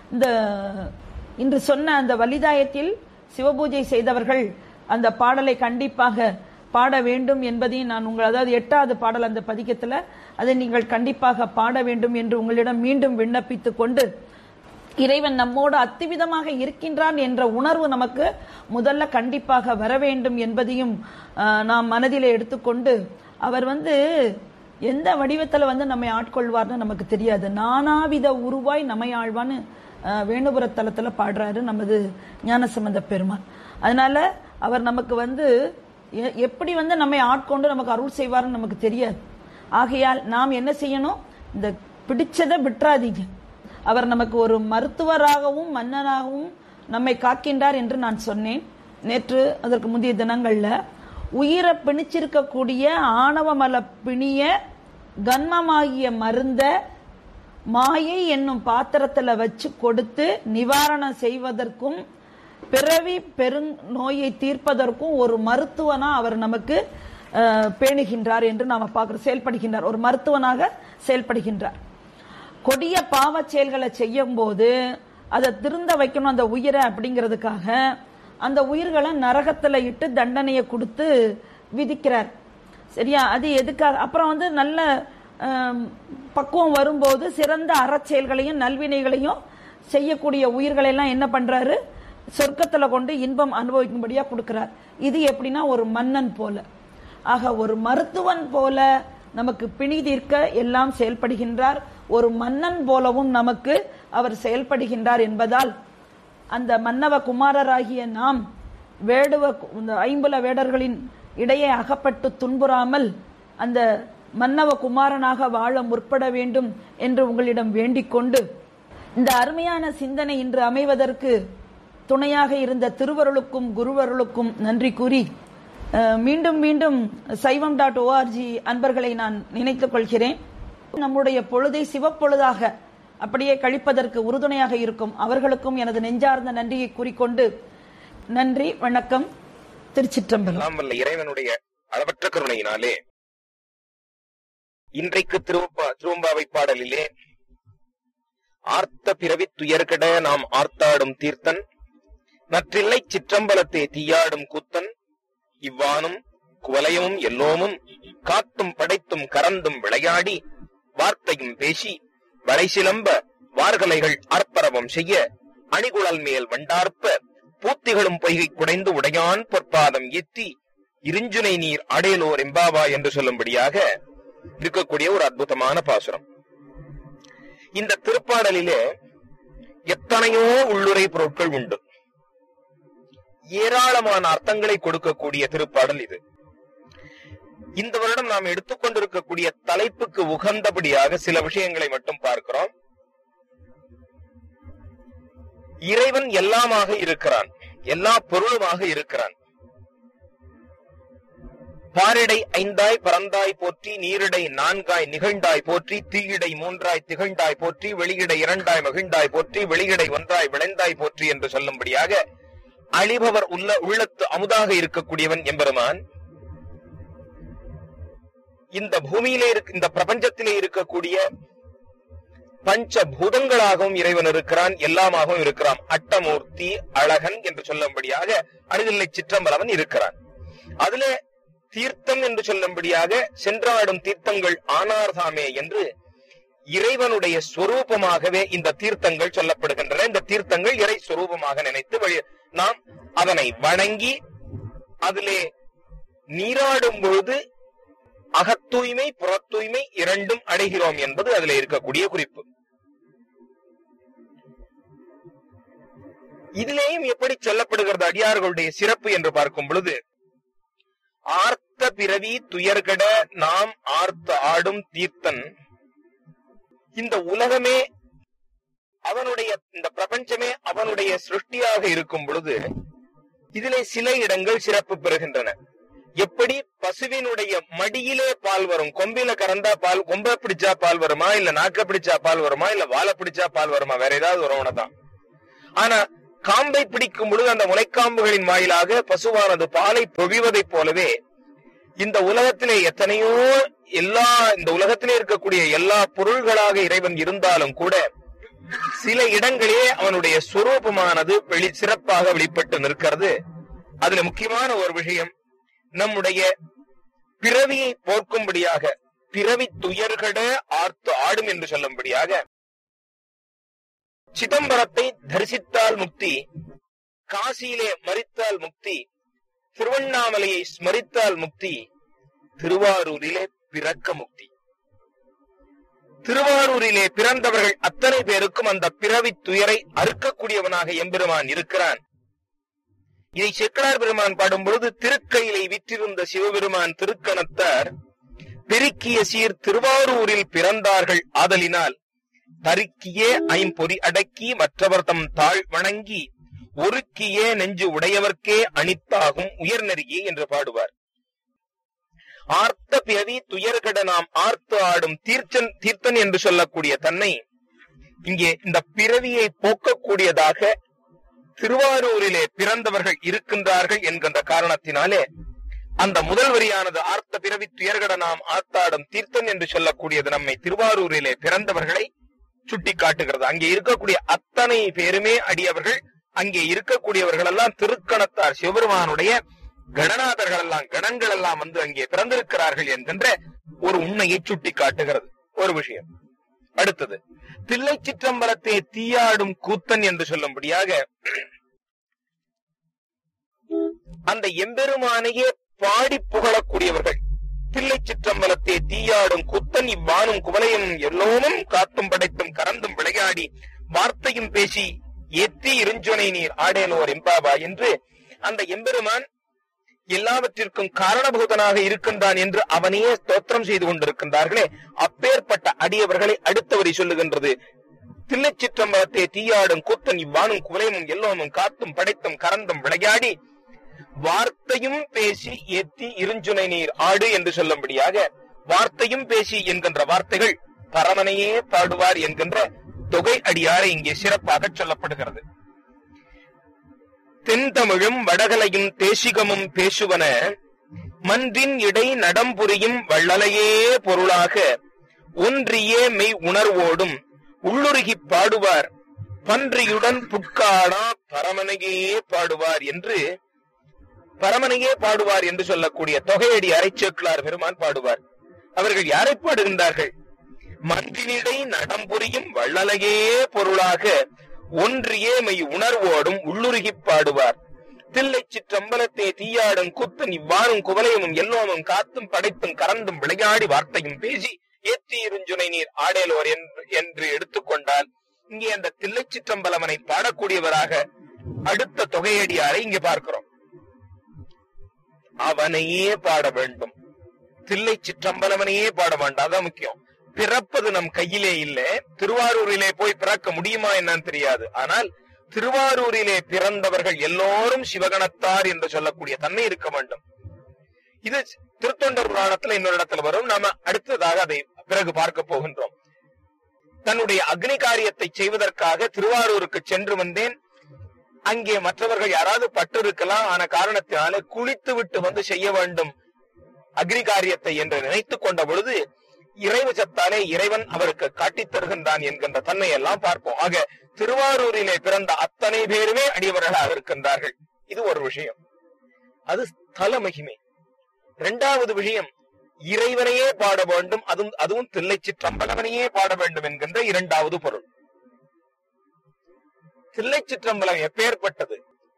இன்று சொன்ன அந்த வலிதாயத்தில் சிவபூஜை செய்தவர்கள் அந்த பாடலை கண்டிப்பாக பாட வேண்டும் என்பதையும் நான் அதாவது 8வது பாடல் அந்த பதிகத்துல அதை நீங்கள் கண்டிப்பாக பாட வேண்டும் என்று உங்களிடம் மீண்டும் விண்ணப்பித்துக் கொண்டு, இறைவன் நம்மோடு அத்திவிதமாக இருக்கின்றான் என்ற உணர்வு நமக்கு முதல்ல கண்டிப்பாக வர வேண்டும் என்பதையும் நாம் மனதிலே எடுத்துக்கொண்டு, அவர் எந்த வடிவத்துல நம்மை ஆட்கொள்வார்னு நமக்கு தெரியாது, நானாவித உருவாய் நம்மை ஆழ்வான்னு வேணுபுர தலத்துல பாடுறாரு நமது ஞானசம்பந்த பெருமான். அதனால அவர் நமக்கு எப்படி நம்மை ஆட்கொண்டு நமக்கு அருள் செய்வார்னு நமக்கு தெரியாது. ஆகையால் நாம் என்ன செய்யணும், இந்த பிடிச்சதை விட்டுறாதீங்க. அவர் நமக்கு ஒரு மருத்துவராகவும் மன்னனாகவும் நம்மை காக்கின்றார் என்று நான் சொன்னேன் நேற்று, அதற்கு முந்தைய தினங்கள்ல. உயிரை பிணிச்சிருக்கக்கூடிய ஆணவமல பிணிய கன்மமாகிய மருந்த மாயை என்னும் பாத்திரத்துல வச்சு கொடுத்து நிவாரணம் செய்வதற்கும் பிறவி பெருநோயை தீர்ப்பதற்கும் ஒரு மருத்துவனா அவர் நமக்கு பேணுகின்றார் என்று நாம பார்க்கிறோம். செயல்படுகின்றார், ஒரு மருத்துவனாக செயல்படுகின்றார். கொடிய பாவ செயல்களை செய்யும் போது அதை திருந்த வைக்கணும் அந்த உயிரை அப்படிங்கிறதுக்காக அந்த உயிர்களை நரகத்துல இட்டு தண்டனையை கொடுத்து விதிக்கிறார். சரியா? அது எதுக்காக? அப்புறம் நல்ல பக்குவம் வரும்போது சிறந்த அறச்செயல்களையும் நல்வினைகளையும் செய்யக்கூடிய உயிர்களை எல்லாம் என்ன பண்றாரு, சொர்க்கத்துல கொண்டு இன்பம் அனுபவிக்கும்படியா கொடுக்கிறார். இது எப்படின்னா ஒரு மன்னன் போல. ஆக ஒரு மருத்துவன் போல நமக்கு பிணி தீர்க்க எல்லாம் செயல்படுகின்றார், ஒரு மன்னன் போலவும் நமக்கு அவர் செயல்படுகின்றார் என்பதால் அந்த மன்னவ குமாரராகிய நாம் ஐம்புல வேடர்களின் இடையே அகப்பட்டு துன்புறாமல் அந்த மன்னவ குமாரனாக வாழ முற்பட வேண்டும் என்று உங்களிடம் வேண்டிக் கொண்டு, இந்த அருமையான சிந்தனை இன்று அமைவதற்கு துணையாக இருந்த திருவருளுக்கும் குருவருளுக்கும் நன்றி கூறி, மீண்டும் மீண்டும் சைவம்.org அன்பர்களை நான் நினைத்துக் கொள்கிறேன். நம்முடைய பொழுதை சிவப்பொழுதாக அப்படியே கழிப்பதற்கு உறுதுணையாக இருக்கும் அவர்களுக்கும் எனது நெஞ்சார்ந்த நன்றியை கூறிக்கொண்டு நன்றி, வணக்கம், திருச்சிற்றம்பலம். இறைவனுடைய அளவற்ற கருணையினாலே இன்றைக்கு திருவம்பாவை பாடலிலே ஆர்த்த பிறவி துயர்கட நாம் ஆர்த்தாடும் தீர்த்தன், நற்றில்லை சிற்றம்பலத்தே தீயாடும் கூத்தன், இவ்வானும் குவலயமும் எல்லோமும் காத்தும் படைத்தும் கறந்தும் விளையாடி வார்த்தையும் பேசி வளைசிலம்ப வார்கலைகள் ஆர்ப்பரவம் செய்ய அணிகுழல் மேல் வண்டார்ப்ப பூத்திகளும் பொய்கை குடைந்து உடையான் பொற்பாதம் ஏத்தி இருஞ்சுனை நீர் அடையலோர் எம்பாவா என்று சொல்லும்படியாக இருக்கக்கூடிய ஒரு அற்புதமான பாசுரம். இந்த திருப்பாடலிலே எத்தனையோ உள்ளுரை பொருட்கள் உண்டு, ஏராளமான அர்த்தங்களை கொடுக்கக்கூடிய திருப்பாடல் இது. இந்த வருடம் நாம் எடுத்துக்கொண்டிருக்கக்கூடிய தலைப்புக்கு உகந்தபடியாக சில விஷயங்களை மட்டும் பார்க்கிறோம். இறைவன் எல்லாமாக இருக்கிறான், எல்லா பொருளுமாக இருக்கிறான். பாரிடை 5ஆய் பறந்தாய் போற்றி, நீரிடை 4ஆய் நிகழ்ந்தாய் போற்றி, தீயிடை 3ஆய் திகழ்ந்தாய் போற்றி, வெளியிடை 2ஆய் மகிழ்ந்தாய் போற்றி, வெளியிடை 1ஆய் விளைந்தாய் போற்றி என்று சொல்லும்படியாக அழிபவர் உள்ளத்து அமுதாக இருக்கக்கூடியவன் எம்பெருமான். இந்த பூமியிலே இந்த பிரபஞ்சத்திலே இருக்கக்கூடிய பஞ்ச பூதங்களாகவும் இறைவன் இருக்கிறான், எல்லாமாகவும் இருக்கிறான். அட்டமூர்த்தி அழகன் என்று சொல்லும்படியாக அணிதில்லை சிற்றம்பலவன் இருக்கிறான். அதுல தீர்த்தம் என்று சொல்லும்படியாக சென்றாடும் தீர்த்தங்கள் ஆனார்தாமே என்று இறைவனுடைய ஸ்வரூபமாகவே இந்த தீர்த்தங்கள் சொல்லப்படுகின்றன. இந்த தீர்த்தங்கள் இறை ஸ்வரூபமாக நினைத்து நாம் அதனை வணங்கி அதிலே நீராடும் பொழுது அகத்தூய்மை புறத்தூய்மை இரண்டும் அடைகிறோம் என்பது அதில் இருக்கக்கூடிய குறிப்பு. இதிலேயும் எப்படி சொல்லப்படுகிறது அடியார்களுடைய சிறப்பு என்று பார்க்கும் பொழுது, ஆர்த்த பிறவி துயர்கட நாம் ஆர்த்த ஆடும் தீர்த்தன், இந்த உலகமே அவனுடைய, இந்த பிரபஞ்சமே அவனுடைய சிருஷ்டியாக இருக்கும் பொழுது இதிலே சில இடங்கள் சிறப்பு பெறுகின்றன. எப்படி பசுவினுடைய மடியிலே பால் வரும், கொம்பில கறந்தா பால், கொம்ப பிடிச்சா பால் வருமா, இல்ல நாக்க பிடிச்சா பால் வருமா, இல்ல வாழை பிடிச்சா பால் வருமா, வேற ஏதாவது வருவனதான். ஆனா காம்பை பிடிக்கும் பொழுது அந்த முளைக்காம்புகளின் வாயிலாக பசுவானது பாலை பொழிவதைப் போலவே இந்த உலகத்திலே எத்தனையோ இந்த உலகத்திலே இருக்கக்கூடிய எல்லா பொருள்களாக இறைவன் இருந்தாலும் கூட சில இடங்களே அவனுடைய சொரூபமானது சிறப்பாக வெளிப்பட்டு நிற்கிறது. அதுல முக்கியமான ஒரு விஷயம், நம்முடைய பிறவியை போக்கும்படியாக, பிறவி துயர்கட ஆர்த்து ஆடும் என்று சொல்லும்படியாக, சிதம்பரத்தை தரிசித்தால் முக்தி, காசியிலே மரித்தால் முக்தி, திருவண்ணாமலையை ஸ்மரித்தால் முக்தி, திருவாரூரிலே பிறக்க முக்தி. திருவாரூரிலே பிறந்தவர்கள் அத்தனை பேருக்கும் அந்த பிறவி துயரை அறுக்கக்கூடியவனாக எம்பெருமான் இருக்கிறான். இதை சேக்கிழார் பெருமான் பாடும் பொழுது, திருக்கையிலை விற்றிருந்த சிவபெருமான் திருக்கணத்தார் பெருக்கிய சீர் திருவாரூரில் பிறந்தார்கள் ஆதலினால் தருக்கியே ஐம்பொறி அடக்கி மற்றவர் தம் தாழ் வணங்கி ஒருக்கியே நெஞ்சு உடையவர்க்கே அணித்தாகும் உயர்நெறியே என்று பாடுவார். ஆர்த்த பிறவி துயர்கட நாம் ஆர்த்து ஆடும் தீர்த்தன் என்று சொல்லக்கூடிய தன்னை இங்கே இந்த பிறவியை போக்கக்கூடியதாக திருவாரூரிலே பிறந்தவர்கள் இருக்கின்றார்கள் என்கின்ற காரணத்தினாலே அந்த முதல் வரியானது ஆர்த்த பிறவி துயர்கட நாம் ஆர்த்தாடும் தீர்த்தன் என்று சொல்லக்கூடியது நம்மை திருவாரூரிலே பிறந்தவர்களை சுட்டி காட்டுகிறது. அங்கே இருக்கக்கூடிய அத்தனை பேருமே அடியவர்கள், அங்கே இருக்கக்கூடியவர்கள் எல்லாம் திருக்கணத்தார் சிவபெருமானுடைய கணநாதர்கள் எல்லாம், கணங்கள் எல்லாம் வந்து அங்கே பிறந்திருக்கிறார்கள் என்கின்ற ஒரு உண்மையை சுட்டி காட்டுகிறது. ஒரு விஷயம். அடுத்தது, தில்லை சிற்றம்பலத்தை தீயாடும் கூத்தன் என்று சொல்லும்படியாக அந்த எம்பெருமானையே பாடி புகழக்கூடியவர்கள். தில்லை சிற்றம்பலத்தை தீயாடும் கூத்தன் இவ்வானும் குவலையும் எல்லோனும் காத்தும் படைத்தும் கறந்தும் விளையாடி வார்த்தையும் பேசி ஏத்தி இருஞ்சொனை நீர் ஆடேனோர் எம்பாபா என்று அந்த எம்பெருமான் எல்லாவற்றிற்கும் காரணபூதனாக இருக்கின்றான் என்று அவனையே ஸ்தோத்திரம் செய்து கொண்டிருக்கின்றார்களே, அப்பேற்பட்ட அடியவர்களை அடுத்த வரி சொல்லுகின்றது. தில்லை சிற்றம்பலத்தை தீயாடும் கூத்தன் இவ்வானும் குவலையும் எல்லோனும் காத்தும் படைத்தும் கறந்தும் விளையாடி வார்த்தையும் பேசி ஏத்தி இருஞ்சுனை நீர் ஆடு என்று சொல்லும்படியாக, வார்த்தையும் பேசி என்கின்ற வார்த்தைகள் பரமனையே பாடுவார் என்கின்ற தொகை அடியாரை இங்கே சிறப்பாக சொல்லப்படுகிறது. தென்தமிழும் வடகலையும் தேசிகமும் பேசுவன மன்றின் இடை நடம்புரியும் வள்ளலையே பொருளாக ஒன்றியே மெய் உணர்வோடும் உள்ளுருகி பாடுவார் பன்றியுடன் புட்காடா பரமனையே பாடுவார் என்று சொல்லக்கூடிய தொகையடி அரைச்சேக்கிழார் பெருமான் பாடுவார். அவர்கள் யாரை பாடுகின்றார்கள்? மன்றினிடை நடம்புரியும் வள்ளலையே பொருளாக ஒன்றியே மெய் உணர்வோடும் உள்ளுருகி பாடுவார். தில்லை சிற்றம்பலத்தை தீயாடும் கூத்தன் இவ்வாறும் குவலையும் எல்லோனும் காத்தும் படைத்தும் கறந்தும் விளையாடி வார்த்தையும் பேசி ஏற்றி இருஞ்சுனை நீர் ஆடேலோர் என்று எடுத்துக்கொண்டால், இங்கே அந்த தில்லை சிற்றம்பலவனை பாடக்கூடியவராக அடுத்த தொகையடியாரை இங்கே பார்க்கிறோம். அவனையே பாட வேண்டும், தில்லை சிற்றம்பலவனையே பாட வேண்டாம். அதான் முக்கியம். பிறப்பது நம் கையிலே இல்லை. திருவாரூரிலே போய் பிறக்க முடியுமா என்னன்னு தெரியாது. ஆனால் திருவாரூரிலே பிறந்தவர்கள் எல்லோரும் சிவகணத்தார் என்று சொல்லக்கூடிய தன்மை இருக்க வேண்டும். இது திருத்தொண்டர் புராணத்துல இன்னொரு இடத்துல வரும். நாம அடுத்ததாக அதை பிறகு பார்க்க போகின்றோம். தன்னுடைய அக்னி காரியத்தை செய்வதற்காக திருவாரூருக்கு சென்று வந்தேன். அங்கே மற்றவர்கள் யாராவது பட்டு இருக்கலாம், ஆன காரணத்தினால குளித்து விட்டு வந்து செய்ய வேண்டும் அக்னி காரியத்தை என்று நினைத்துக் கொண்ட பொழுது இறைவசத்தாலே இறைவன் அவருக்கு காட்டித் தருகின்றான் என்கின்ற தன்மை எல்லாம் பார்ப்போம். ஆக திருவாரூரிலே பிறந்த அத்தனை பேருமே அடியவர்களாக இருக்கின்றார்கள். இது ஒரு விஷயம். அது ஸ்தல மகிமை. இரண்டாவது விஷயம், இறைவனையே பாட வேண்டும், அதுவும் தில்லை சிற்றம்பலவனையே பாட வேண்டும் என்கின்ற இரண்டாவது பொருள். தில்லை சிற்றம்பலம் எப்பேற்பட்டது?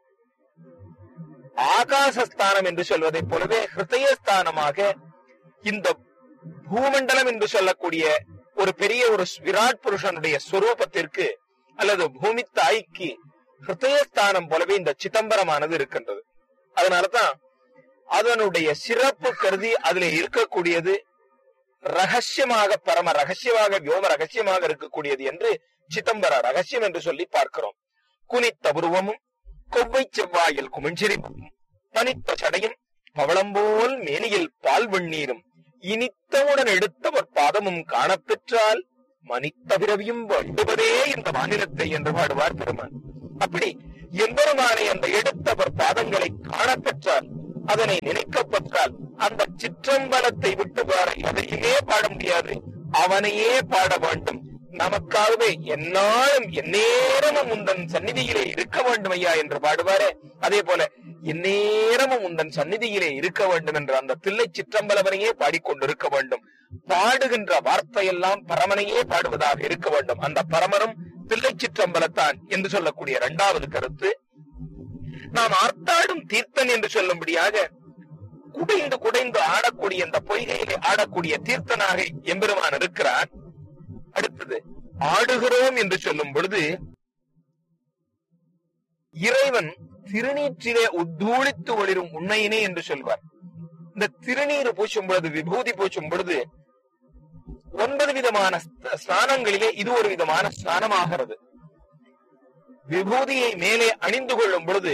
ஆகாசஸ்தானம் என்று சொல்வதை போலவே ஹிருதயஸ்தானமாக இந்த பூமண்டலம் என்று சொல்லக்கூடிய ஒரு பெரிய ஒரு விராட் புருஷனுடைய ஸ்வரூபத்திற்கு அல்லது பூமி தாய்க்கு ஹிருதயஸ்தானம் போலவே இந்த சிதம்பரமானது இருக்கின்றது. அதனாலதான் அதனுடைய சிறப்பு கருதி அதுல இருக்கக்கூடியது ரகசியமாக, பரம ரகசியமாக, வியோம ரகசியமாக இருக்கக்கூடியது என்று சிதம்பர ரகசியம் என்று சொல்லி பார்க்கிறோம். குனித்த உருவமும் கொவ்வை செவ்வாயில் குமிஞ்சிரிப்பும் பனித்த சடையும் பவளம்போல் மேனியில் பால் வெண்ணீரும் இனித்தவுடன் எடுத்தவர் பாதமும் காணப்பெற்றால் மனித பிறவியும் வேண்டுவதே இந்த மாநிலத்தை என்று பாடுவார் பெருமான். அப்படி எம்பெருமானை அந்த எடுத்தவர் பாதங்களை காணப்பெற்றால், அதனை நினைக்கப்பெற்றால், அந்த சிற்றம்பலத்தை விட்டு வேற எதையுமே பாட முடியாது, அவனையே பாட வேண்டும். நமக்காகவே எந்நாளும் எந்நேரமும் உந்தன் சந்நிதியிலே இருக்க வேண்டும் ஐயா என்று பாடுவாரே, அதே போல எந்நேரமும் உந்தன் சந்நிதியிலே இருக்க வேண்டும் என்று அந்த தில்லை சிற்றம்பலவனையே பாடிக்கொண்டிருக்க வேண்டும். பாடுகின்ற வார்த்தையெல்லாம் பரமனையே பாடுவதாக இருக்க வேண்டும். அந்த பரமரும் தில்லை சிற்றம்பலத்தான் என்று சொல்லக்கூடிய இரண்டாவது கருத்து. நாம் ஆர்த்தாடும் தீர்த்தன் என்று சொல்லும்படியாக குடைந்து குடைந்து ஆடக்கூடிய இந்த பொய்கையிலே ஆடக்கூடிய தீர்த்தனாக எம்பெருமான் இருக்கிறார். அடுத்தது ஆடுகிறோம் என்று சொல்லும் பொழுது இறைவன் திருநீற்றிலே உத்தூளித்து ஒளிரும் உண்மையினே என்று சொல்வார். இந்த திருநீர் பூசும் பொழுது, விபூதி பூசும் பொழுது 9 விதமான ஸ்நானங்களிலே இது ஒரு விதமான ஸ்நானமாகிறது. விபூதியை மேலே அணிந்து கொள்ளும் பொழுது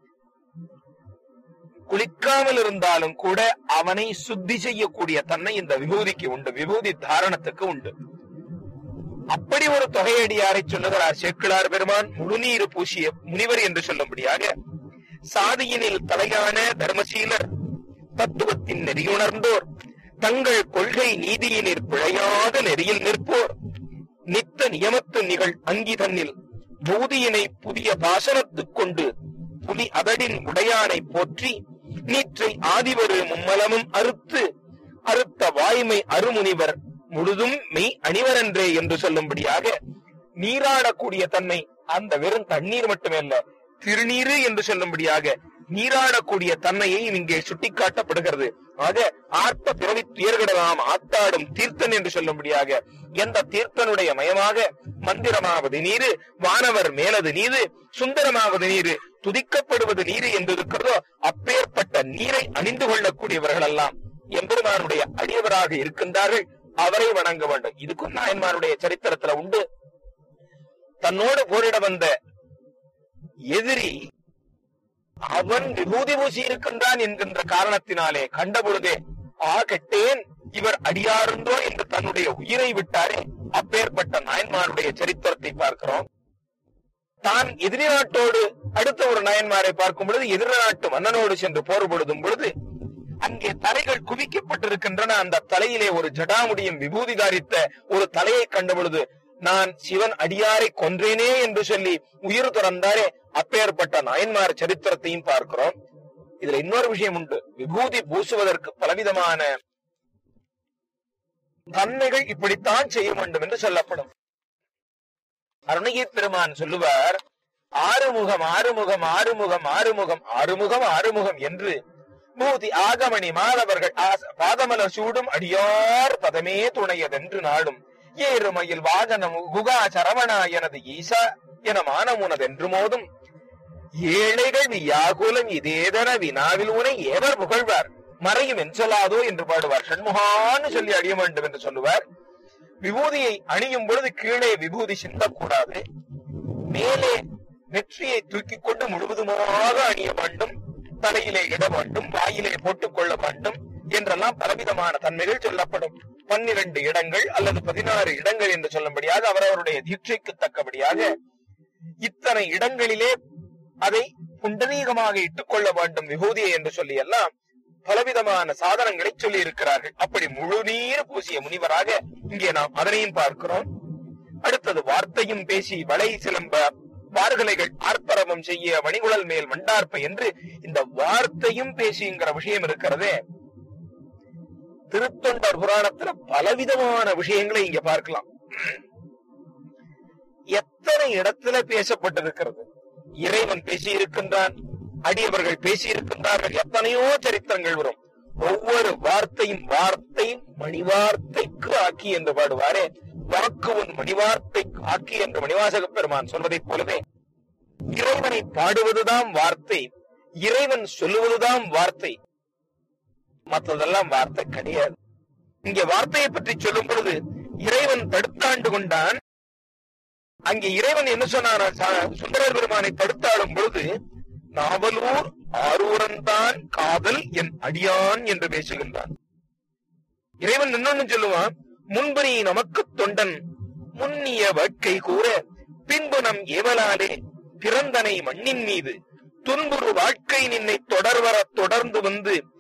குளிக்காமல் இருந்தாலும் கூட அவனை சுத்தி செய்யக்கூடிய தன்மை இந்த விபூதிக்கு உண்டு, விபூதி தாரணத்துக்கு உண்டு. அப்படி ஒரு தொகையடியாரை சொல்லுகிறார் சேக்கிழார் பெருமான். முழுநீர் பூசிய முனிவர் என்று சொல்லும்படியாக சாதியினில் தலையான தர்மசீலர், தத்துவத்தின் நெறியுணர்ந்தோர், தங்கள் கொள்கை நீதியினில் பிழையாத நெறியில் நிற்போர், நித்த நியமத்து நிகழ் அங்கி தன்னில் பூதியினை புதிய பாசனத்துக் கொண்டு புலி அதடின் உடையானை போற்றி நீற்றை ஆதிவரு மும்மலமும் அறுத்த வாய்மை அருமுனிவர் முழுதும் மெய் அணிவரன்றே என்று சொல்லும்படியாக நீராடக்கூடிய தன்மை அந்த வெறும் தண்ணீர் மட்டுமல்ல, திருநீரு என்று சொல்லும்படியாக நீராடக்கூடிய தன்மையை இங்கே சுட்டிக்காட்டப்படுகிறது. ஆக ஆர்ப்ப பிறவி துயர்கிடலாம் ஆத்தாடும் தீர்த்தன் என்று சொல்லும்படியாக எந்த தீர்த்தனுடைய மயமாக மந்திரமாவது நீரு, வானவர் மேலது நீரு, சுந்தரமாவது நீரு, துதிக்கப்படுவது நீரு என்று இருக்கிறதோ அப்பேற்பட்ட நீரை அணிந்து கொள்ளக்கூடியவர்கள் எல்லாம் எம்பெருமானுடைய அடியவராக இருக்கின்றார்கள். அவரை வணங்க வேண்டும். இதுக்கும் நாயன்மாருடைய சரித்திரத்துல உண்டு. தன்னோடு போரிட வந்த எதிரி அவன் விபூதி பூசி இருக்கின்றான் என்கின்ற காரணத்தினாலே கண்டபொழுதே கெட்டேன், இவர் அடியாருந்தோ என்று தன்னுடைய உயிரை விட்டாரே. அப்பேற்பட்ட நாயன்மாருடைய சரித்திரத்தை பார்க்கிறோம். தான் எதிரி நாட்டோடு அடுத்த ஒரு நாயன்மாரை பார்க்கும் பொழுது எதிர நாட்டு மன்னனோடு சென்று போர் பொழுதும் பொழுது அங்கே தலைகள் குவிக்கப்பட்டிருக்கின்றன. அந்த தலையிலே ஒரு ஜடாமுடியும் விபூதி தாரித்த ஒரு தலையை கண்ட பொழுது நான் சிவன் அடியாரை கொன்றேனே என்று சொல்லி உயிர் துறந்தாரே. அப்பேற்பட்ட நாயன்மார் சரித்திரத்தையும் பார்க்கிறோம். இதுல இன்னொரு விஷயம் உண்டு. விபூதி பூசுவதற்கு பலவிதமான தன்மைகள் இப்படித்தான் செய்ய வேண்டும் என்று சொல்லப்படும். அருணகிரி பெருமான் சொல்லுவார், ஆறுமுகம் ஆறுமுகம் ஆறுமுகம் ஆறுமுகம் ஆறுமுகம் ஆறுமுகம் என்று பூதி ஆகமணி மாதவர்கள் பாதமலர் சூடும் அடியார் பதமே துணையதென்று நாடும் ஏறுமையில் வாகனம் குகா சரவணா எனது ஈசா என மானமுனதென்று மோதும் ஏழைகள் வியாகுலம் இதேதன வினாவில் உனை ஏவர் புகழ்வார் மறையும் என் சொல்லாதோ என்று பாடுவார். ஷண்முகான்னு சொல்லி அழிய வேண்டும் என்று சொல்லுவார். விபூதியை அணியும் பொழுது கீழே விபூதி சிந்தக்கூடாது, மேலே நெற்றியை தூக்கிக் கொண்டு முழுவதுமாக அணிய வேண்டும், தலையிலே இட வேண்டும், வாயிலே போட்டுக் கொள்ள வேண்டும் என்றெல்லாம் பலவிதமான தன்மைகள் சொல்லப்படும். 12 இடங்கள் அல்லது 16 இடங்கள் என்று சொல்லும்படியாக அவரவருடைய தீட்சைக்கு தக்கபடியாக இத்தனை இடங்களிலே அதை புண்டரீகமாக இட்டுக் கொள்ள வேண்டும் விபூதியை என்று சொல்லி எல்லாம் பலவிதமான சாதனங்களை சொல்லி இருக்கிறார்கள். அப்படி முழு நீர் பூசிய முனிவராக இங்கே நாம் அதனையும் பார்க்கிறோம். அடுத்தது வார்த்தையும் பேசி வளை சிலம்ப வார்கலைகள் ஆர்ப்பரவம் செய்ய வணிகுழல் மேல் மண்டார்ப்ப என்று இந்த வார்த்தையும் பேசிங்கிற விஷயம் இருக்கிறதே. திருத்தொண்டர் புராணத்துல பலவிதமான விஷயங்களை இங்க பார்க்கலாம். எத்தனை இடத்துல பேசப்பட்டிருக்கிறது. இறைவன் பேசி இருக்கின்றான், அடியவர்கள் பேசி இருக்கின்றார்கள், எத்தனையோ சரித்திரங்கள் வரும். ஒவ்வொரு வார்த்தையும் வார்த்தை மணிவார்த்தைக்கு ஆக்கி என்று பாடுவாரே, வாக்கு உன் மணிவார்த்தைக்கு ஆக்கி என்று மணிவாசக பெருமான் சொல்வதைப் போலவே இறைவனை பாடுவதுதான் வார்த்தை, இறைவன் சொல்லுவதுதான் வார்த்தை, மற்றதெல்லாம் வார்த்தை கிடையாது. இங்கே வார்த்தையை பற்றி சொல்லும் பொழுது இறைவன் தடுத்தாண்டு கொண்டான். அங்கே இறைவன் என்ன சொன்னார்? சுந்தரர் பெருமானை தடுத்தாடும் பொழுது நாவலூர் ஆரூரன்தான் காதல் என் அடியான் என்று பேசுகின்றான். இறைவன் இன்னொன்னு சொல்லுவான், முன்பு நீ நமக்கு தொண்டன் முன்னிய வேட்கை கூற பின்பு நம் ஏவலாலே பிறந்தனை மண்ணின் மீது துன்புறு வாழ்க்கை நின்னை தொடர்வர தொடர்ந்து வந்து